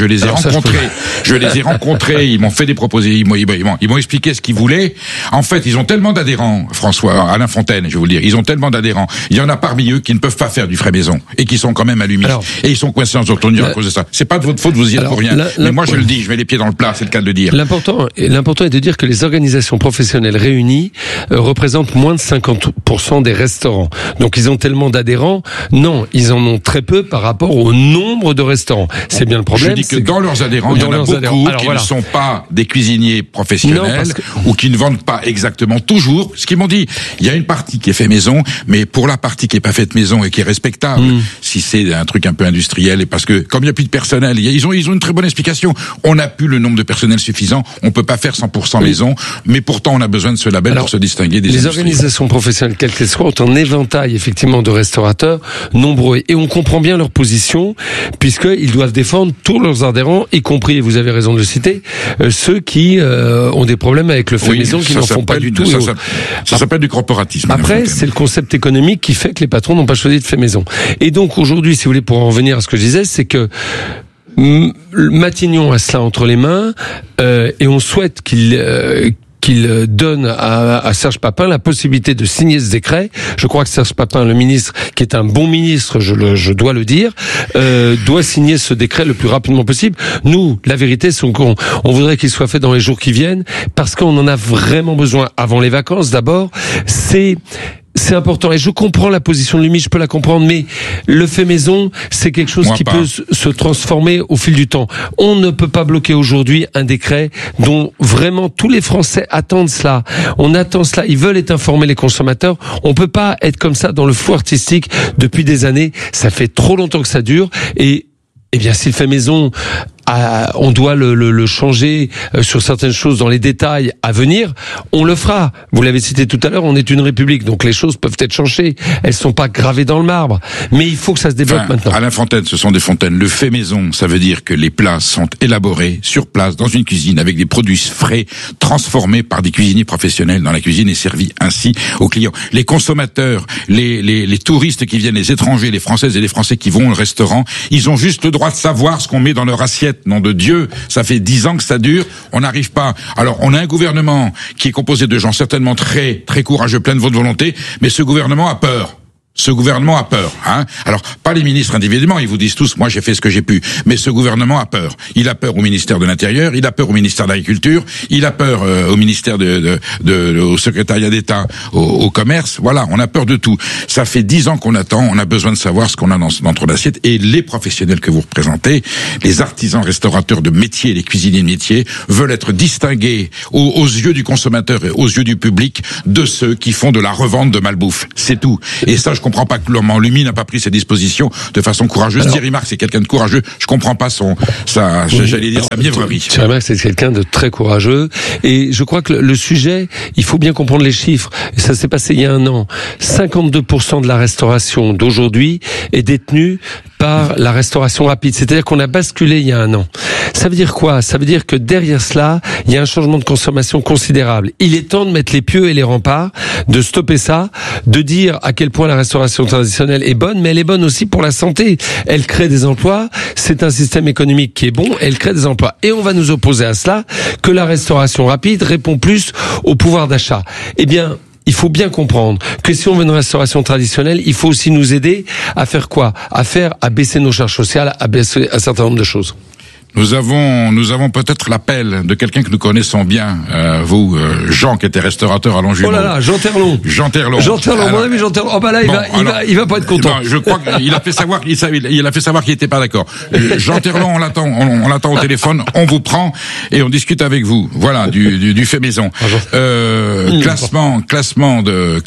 S19: rencontrés, ils m'ont fait des propositions, ils m'ont expliqué ce qu'ils voulaient. En fait, ils ont tellement d'adhérents, Alain Fontaine, je vais vous le dire, ils ont tellement d'adhérents, il y en a parmi eux qui ne peuvent pas faire du frais maison, et qui sont quand même à l'UMI. Et ils sont coincés en autonomie à cause de ça. C'est pas de votre faute, vous y êtes pour rien. Mais moi je le dis, je mets les pieds dans le plat, c'est le cas de le dire.
S2: L'important est de dire que les organisations professionnelles réunies représentent moins de 50% des restaurants. Donc ils ont tellement d'adhérents? Non, ils en ont très peu par rapport au nombre de restaurants. C'est bien le problème.
S19: Je dis que dans leurs adhérents, il y en a beaucoup qui ne sont pas des cuisiniers professionnels ou qui ne vendent pas exactement toujours. Ce qu'ils m'ont dit, il y a une partie qui est fait maison, mais pour la partie qui est pas faite maison et qui est respectable, si c'est un truc un peu industriel, et parce que comme il n'y a plus de personnel, ils ont une très bonne explication. On n'a plus le nombre de personnel suffisant, on peut pas faire 100% maison, mais pourtant on a besoin de ce label pour se distinguer des
S2: Les organisations professionnelles, quelles qu'elles soient, ont un éventail effectivement de restaurateurs nombreux, et on comprend bien leur position, puisqu'ils doivent défendre tous leurs adhérents, y compris, et vous avez raison de le citer, ceux qui ont des problèmes avec le fait maison, qui n'en font pas du tout.
S19: Ça s'appelle du corporatisme.
S2: Après, c'est le concept économique qui fait que les patrons n'ont pas choisi de fait maison. Et donc aujourd'hui, si vous voulez, pour en revenir à ce que je disais, c'est que Matignon a cela entre les mains, et on souhaite qu'il qu'il donne à Serge Papin la possibilité de signer ce décret. Je crois que Serge Papin, le ministre, qui est un bon ministre, je dois le dire, doit signer ce décret le plus rapidement possible. Nous, la vérité, c'est qu'on voudrait qu'il soit fait dans les jours qui viennent, parce qu'on en a vraiment besoin avant les vacances. D'abord, c'est important. Et je comprends la position de l'UMI, je peux la comprendre, mais le fait maison, c'est quelque chose qui peut se transformer au fil du temps. On ne peut pas bloquer aujourd'hui un décret dont vraiment tous les Français attendent cela. On attend cela. Ils veulent être informés, les consommateurs. On peut pas être comme ça dans le flou artistique depuis des années. Ça fait trop longtemps que ça dure. Et bien, si le fait maison, on doit le changer sur certaines choses dans les détails à venir, on le fera. Vous l'avez cité tout à l'heure, on est une république, donc les choses peuvent être changées. Elles sont pas gravées dans le marbre. Mais il faut que ça se développe maintenant.
S19: Alain Fontaine, ce sont des fontaines. Le fait maison, ça veut dire que les plats sont élaborés sur place, dans une cuisine, avec des produits frais, transformés par des cuisiniers professionnels dans la cuisine et servis ainsi aux clients. Les consommateurs, les touristes qui viennent, les étrangers, les Françaises et les Français qui vont au restaurant, ils ont juste le droit de savoir ce qu'on met dans leur assiette. Nom de Dieu, ça fait 10 ans que ça dure, on n'arrive pas. Alors, on a un gouvernement qui est composé de gens certainement très, très courageux, plein de bonne volonté, mais ce gouvernement a peur. Ce gouvernement a peur, hein. Alors, pas les ministres individuellement, ils vous disent tous, moi j'ai fait ce que j'ai pu. Mais ce gouvernement a peur. Il a peur au ministère de l'Intérieur, il a peur au ministère de l'Agriculture, il a peur au ministère au secrétariat d'État, au commerce. Voilà, on a peur de tout. Ça fait 10 ans qu'on attend, on a besoin de savoir ce qu'on a dans notre assiette. Et les professionnels que vous représentez, les artisans restaurateurs de métier, les cuisiniers de métier, veulent être distingués aux yeux du consommateur et aux yeux du public de ceux qui font de la revente de malbouffe. C'est tout. Et ça, je comprends pas comment l'UMI n'a pas pris ses dispositions de façon courageuse. Thierry Marx, c'est quelqu'un de courageux. Je comprends pas sa mièvrerie.
S2: Thierry Marx, c'est quelqu'un de très courageux. Et je crois que le sujet, il faut bien comprendre les chiffres. Et ça s'est passé il y a un an. 52% de la restauration d'aujourd'hui est détenue par la restauration rapide. C'est-à-dire qu'on a basculé il y a un an. Ça veut dire quoi? Ça veut dire que derrière cela, il y a un changement de consommation considérable. Il est temps de mettre les pieux et les remparts, de stopper ça, de dire à quel point la restauration traditionnelle est bonne, mais elle est bonne aussi pour la santé. Elle crée des emplois, c'est un système économique qui est bon, elle crée des emplois. Et on va nous opposer à cela que la restauration rapide répond plus au pouvoir d'achat. Eh bien, il faut bien comprendre que si on veut une restauration traditionnelle, il faut aussi nous aider à faire quoi? À baisser nos charges sociales, à baisser un certain nombre de choses.
S19: Nous avons peut-être l'appel de quelqu'un que nous connaissons bien, Jean, qui était restaurateur à Longjumeau.
S2: Oh là là, Jean Terlon, mon ami Jean Terlon. Oh bah là, il va pas être content.
S19: Je crois qu'il a fait savoir qu'il était pas d'accord. Jean Terlon, on l'attend au téléphone, on vous prend et on discute avec vous. Voilà, du fait maison. Classement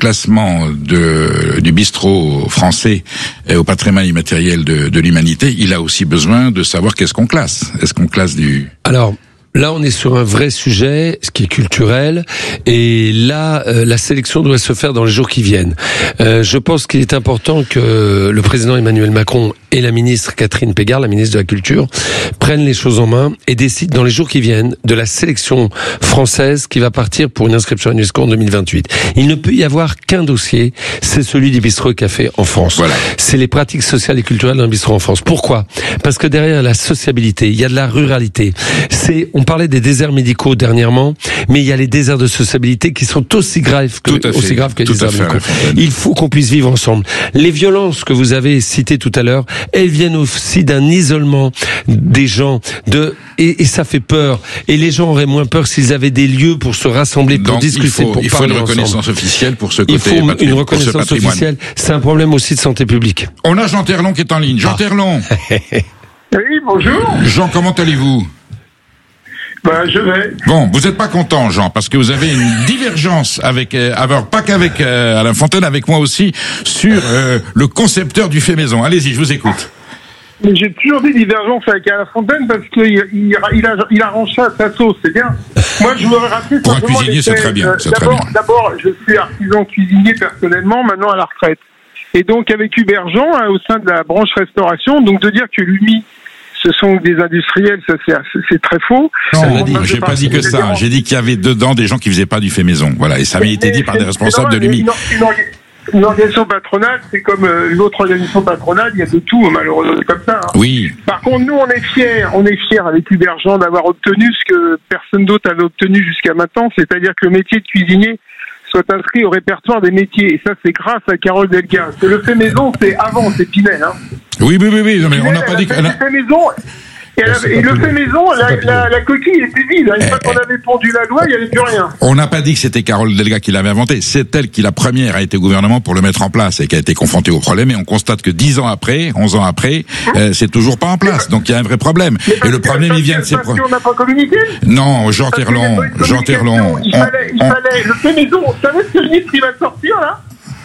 S19: du bistrot français au patrimoine immatériel de l'humanité. Il a aussi besoin de savoir qu'est-ce qu'on classe. Est-ce qu'on classe
S2: Alors, là, on est sur un vrai sujet, ce qui est culturel, et là, la sélection doit se faire dans les jours qui viennent. Je pense qu'il est important que le président Emmanuel Macron et la ministre Catherine Pégard, la ministre de la Culture, prennent les choses en main et décident dans les jours qui viennent de la sélection française qui va partir pour une inscription à l'UNESCO en 2028. Il ne peut y avoir qu'un dossier, c'est celui du bistrot et café en France. Voilà. C'est les pratiques sociales et culturelles d'un bistrot en France. Pourquoi? Parce que derrière la sociabilité, il y a de la ruralité. On parlait des déserts médicaux dernièrement, mais il y a les déserts de sociabilité qui sont aussi graves que les déserts médicaux. Il faut qu'on puisse vivre ensemble. Les violences que vous avez citées tout à l'heure, elles viennent aussi d'un isolement des gens, et ça fait peur. Et les gens auraient moins peur s'ils avaient des lieux pour se rassembler, pour discuter, pour parler ensemble.
S19: Il faut une reconnaissance officielle pour ce côté.
S2: Il faut une reconnaissance officielle. C'est un problème aussi de santé publique.
S19: On a Jean Terlon qui est en ligne. Jean Terlon.
S11: Oui, bonjour.
S19: Jean, comment allez-vous?
S11: Je vais.
S19: Bon, vous n'êtes pas content, Jean, parce que vous avez une divergence pas qu'avec Alain Fontaine, avec moi aussi, sur le concepteur du fait maison. Allez-y, je vous écoute.
S11: Mais j'ai toujours des divergences avec Alain Fontaine parce qu'il arrange ça à sa sauce, c'est bien. Moi, je voudrais rappeler
S19: pour un cuisinier, c'est très bien.
S11: D'abord, je suis artisan cuisinier personnellement, maintenant à la retraite. Et donc, avec Hubert Jean, au sein de la branche restauration, donc de dire que l'UMI, ce sont des industriels, ça c'est très faux.
S19: Non, j'ai pas dit que ça. J'ai dit qu'il y avait dedans des gens qui faisaient pas du fait maison. Voilà, et ça avait été dit par des responsables de l'UMI.
S11: Une organisation patronale, c'est comme une autre organisation patronale, il y a de tout, malheureusement, c'est comme ça. Hein.
S19: Oui.
S11: Par contre, nous, on est fiers avec Hubert Jean d'avoir obtenu ce que personne d'autre avait obtenu jusqu'à maintenant, c'est-à-dire que le métier de cuisinier soit inscrit au répertoire des métiers. Et ça, c'est grâce à Carole Delga. Parce que le fait maison, c'est avant, c'est Pinel. Hein.
S19: Oui. Non, mais on n'a pas dit que...
S11: Le fait maison... Et le fait maison, la coquille était vide. Une fois qu'on avait pondu la loi, il n'y avait plus rien.
S19: On n'a pas dit que c'était Carole Delga qui l'avait inventé. C'est elle qui, la première, a été au gouvernement pour le mettre en place et qui a été confrontée au problème. Et on constate que 11 ans après, c'est toujours pas en place. Donc il y a un vrai problème. Et le problème, il vient de ces
S11: problèmes. Parce qu'on n'a pas communiqué.
S19: Non, Jean Terlon.
S11: Il fallait, le fait maison, vous savez ce que le ministre il va sortir, là?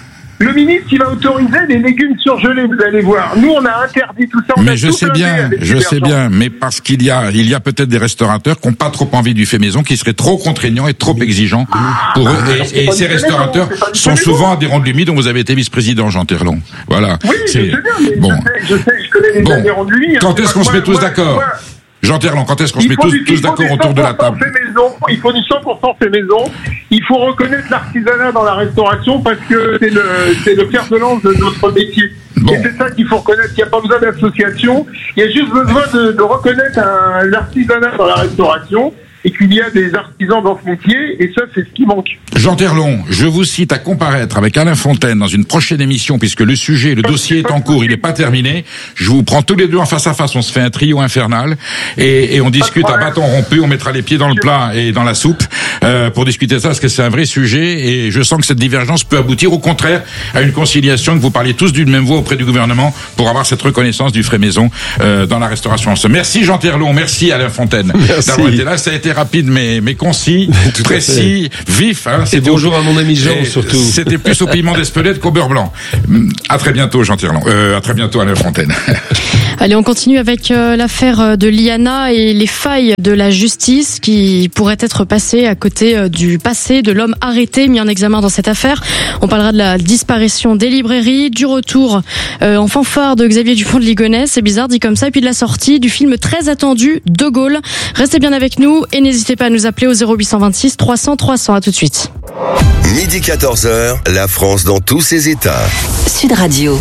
S11: Le ministre, il va autoriser les légumes surgelés, vous allez voir. Nous, on a interdit tout ça.
S19: Mais je sais bien, mais parce qu'il y a peut-être des restaurateurs qui n'ont pas trop envie du fait maison, qui seraient trop contraignants et trop exigeants pour eux. Et ces restaurateurs sont souvent à des rondes humides dont vous avez été vice-président, Jean Terlon. Voilà.
S11: Oui, je sais bien, mais je connais les années rondes humides.
S19: Quand est-ce qu'on se met tous d'accord? Jean Terlon, quand est-ce qu'on se met tous d'accord autour de la table?
S11: Il faut du 100% fait maison. Il faut reconnaître l'artisanat dans la restauration parce que c'est le fer de lance de notre métier. Bon. Et c'est ça qu'il faut reconnaître. Il n'y a pas besoin d'association. Il y a juste besoin de reconnaître l'artisanat dans la restauration. Et qu'il y a des artisans dans ce métier, et ça, c'est ce qui manque.
S19: Jean Terlon, je vous cite à comparaître avec Alain Fontaine dans une prochaine émission, puisque le dossier est en cours, il n'est pas terminé. Je vous prends tous les deux en face à face, on se fait un trio infernal, et on discute à bâton rompu, on mettra les pieds dans le plat et dans la soupe, pour discuter de ça, parce que c'est un vrai sujet, et je sens que cette divergence peut aboutir, au contraire, à une conciliation, que vous parliez tous d'une même voix auprès du gouvernement, pour avoir cette reconnaissance du frais maison, dans la restauration. Merci Jean Terlon, merci Alain Fontaine d'avoir été là, ça a été rapide mais concis, précis, vif. Hein,
S2: et bonjour à mon ami Jean surtout.
S19: C'était plus au piment d'Espelette qu'au beurre blanc. À très bientôt Jean Terlon. À très bientôt Alain Fontaine.
S1: Allez, on continue avec l'affaire de Liana et les failles de la justice qui pourraient être passées à côté du passé de l'homme arrêté, mis en examen dans cette affaire. On parlera de la disparition des librairies, du retour en fanfare de Xavier Dupont de Ligonnès, c'est bizarre dit comme ça, et puis de la sortie du film très attendu De Gaulle. Restez bien avec nous et n'hésitez pas à nous appeler au 0826 300 300. À tout de suite.
S8: Midi 14h, la France dans tous ses états.
S7: Sud Radio.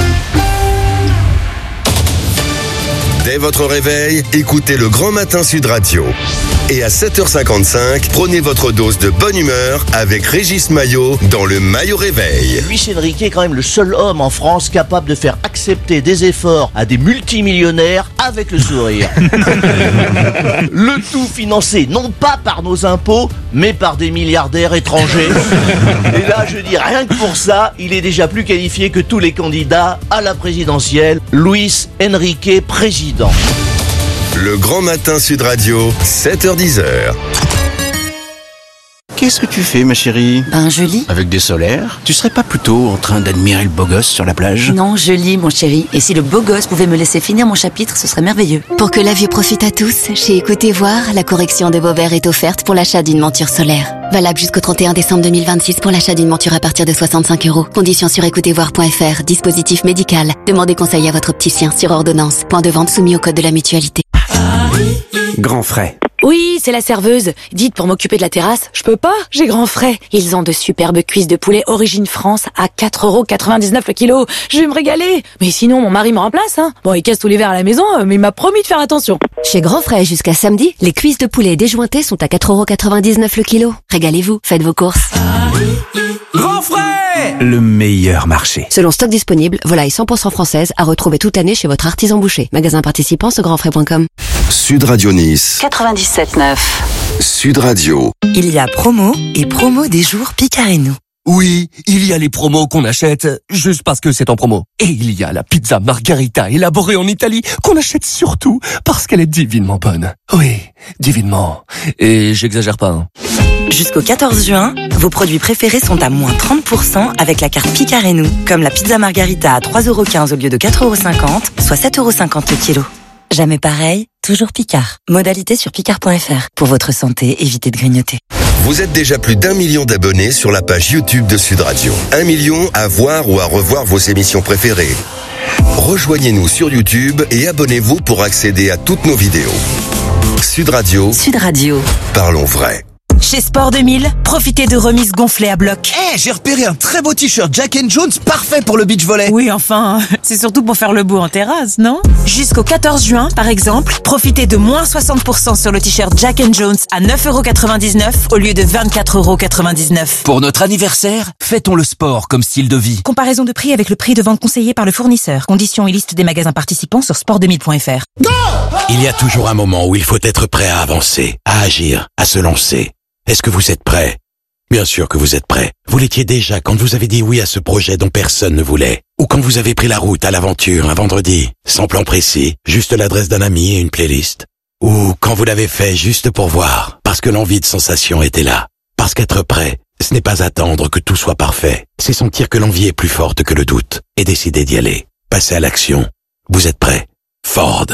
S8: Dès votre réveil, écoutez le Grand Matin Sud Radio. Et à 7h55, prenez votre dose de bonne humeur avec Régis Maillot dans le Maillot Réveil.
S16: Luis Enrique est quand même le seul homme en France capable de faire accepter des efforts à des multimillionnaires avec le sourire. Le tout financé non pas par nos impôts, mais par des milliardaires étrangers. Et là, je dis rien que pour ça, il est déjà plus qualifié que tous les candidats à la présidentielle. Luis Enrique, président.
S8: Le Grand Matin Sud Radio, 7h10.
S24: Qu'est-ce que tu fais, ma chérie?
S21: Ben, je lis.
S24: Avec des solaires? Tu serais pas plutôt en train d'admirer le beau gosse sur la plage?
S21: Non, je lis, mon chéri. Et si le beau gosse pouvait me laisser finir mon chapitre, ce serait merveilleux. Pour que la vie profite à tous, chez Écoutez Voir, la correction de vos verres est offerte pour l'achat d'une monture solaire. Valable jusqu'au 31 décembre 2026 pour l'achat d'une monture à partir de 65 €. Conditions sur écoutezvoir.fr. Dispositif médical. Demandez conseil à votre opticien sur ordonnance. Point de vente soumis au code de la mutualité.
S24: Grand frais.
S28: Oui, c'est la serveuse. Dites, pour m'occuper de la terrasse, je peux pas, j'ai grand frais. Ils ont de superbes cuisses de poulet origine France à 4,99 € le kilo. Je vais me régaler. Mais sinon, mon mari me remplace, hein. Bon, il casse tous les verres à la maison, mais il m'a promis de faire attention.
S21: Chez Grand Frais, jusqu'à samedi, les cuisses de poulet déjointées sont à 4,99 € le kilo. Régalez-vous, faites vos courses.
S24: Grand frais! Le meilleur marché.
S21: Selon stock disponible, volaille 100% française à retrouver toute l'année chez votre artisan boucher. Magasin participant sur grandfrais.com.
S8: Sud Radio Nice.
S7: 97.9.
S8: Sud Radio.
S17: Il y a promo et promo des jours Picareno.
S18: Oui, il y a les promos qu'on achète juste parce que c'est en promo. Et il y a la pizza margarita élaborée en Italie qu'on achète surtout parce qu'elle est divinement bonne. Oui, divinement. Et j'exagère pas, hein.
S17: Jusqu'au 14 juin, vos produits préférés sont à moins 30% avec la carte Picareno. Comme la pizza margarita à 3,15 € au lieu de 4,50 €, soit 7,50 € le kilo. Jamais pareil, toujours Picard. Modalité sur picard.fr. Pour votre santé, évitez de grignoter.
S8: Vous êtes déjà plus d'1 million d'abonnés sur la page YouTube de Sud Radio. 1 million à voir ou à revoir vos émissions préférées. Rejoignez-nous sur YouTube et abonnez-vous pour accéder à toutes nos vidéos. Sud Radio.
S7: Sud Radio.
S8: Parlons vrai.
S4: Chez Sport 2000, profitez de remises gonflées à bloc.
S6: J'ai repéré un très beau t-shirt Jack & Jones, parfait pour le beach volley.
S4: Oui, enfin, c'est surtout pour faire le beau en terrasse, non? Jusqu'au 14 juin, par exemple, profitez de moins 60% sur le t-shirt Jack & Jones à 9,99€ au lieu de 24,99€.
S3: Pour notre anniversaire, fêtons le sport comme style de vie.
S4: Comparaison de prix avec le prix de vente conseillé par le fournisseur. Conditions et liste des magasins participants sur sport2000.fr.
S9: Il y a toujours un moment où il faut être prêt à avancer, à agir, à se lancer. Est-ce que vous êtes prêt? Bien sûr que vous êtes prêt. Vous l'étiez déjà quand vous avez dit oui à ce projet dont personne ne voulait. Ou quand vous avez pris la route à l'aventure un vendredi, sans plan précis, juste l'adresse d'un ami et une playlist. Ou quand vous l'avez fait juste pour voir, parce que l'envie de sensation était là. Parce qu'être prêt, ce n'est pas attendre que tout soit parfait. C'est sentir que l'envie est plus forte que le doute et décider d'y aller. Passer à l'action. Vous êtes prêt? Ford.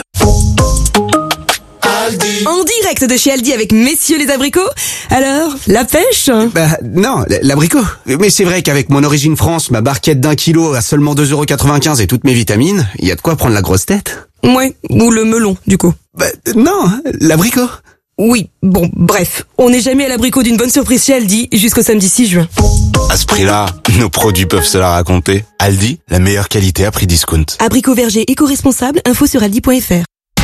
S22: En direct de chez Aldi avec messieurs les abricots. Alors, la pêche?
S23: Non, l'abricot. Mais c'est vrai qu'avec mon origine France, ma barquette d'1 kilo à seulement 2,95€ et toutes mes vitamines, il y a de quoi prendre la grosse tête.
S22: Ouais, ou le melon, du coup.
S23: Non, l'abricot.
S22: Oui, bon, bref. On n'est jamais à l'abricot d'une bonne surprise chez Aldi jusqu'au samedi 6 juin.
S25: À ce prix-là, nos produits peuvent se la raconter. Aldi, la meilleure qualité à prix discount.
S22: Abricot verger éco-responsable, info sur aldi.fr.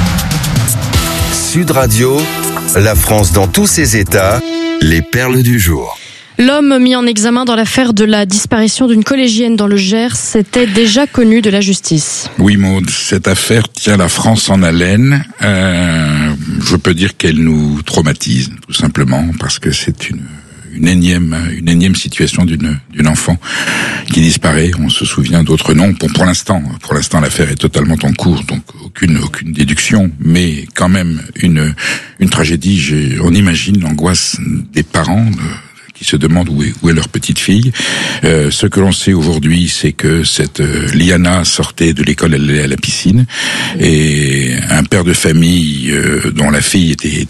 S8: Sud Radio, la France dans tous ses états, les perles du jour.
S1: L'homme mis en examen dans l'affaire de la disparition d'une collégienne dans le Gers était déjà connu de la justice.
S19: Oui, Maud, cette affaire tient la France en haleine. Je peux dire qu'elle nous traumatise, tout simplement, parce que c'est une énième situation d'une enfant qui disparaît. On se souvient d'autres noms. Pour l'instant, l'affaire est totalement en cours, donc aucune déduction, mais quand même une tragédie. On imagine l'angoisse des parents qui se demandent où est leur petite fille. Ce que l'on sait aujourd'hui, c'est que cette Liana sortait de l'école, elle allait à la piscine, et un père de famille dont la fille était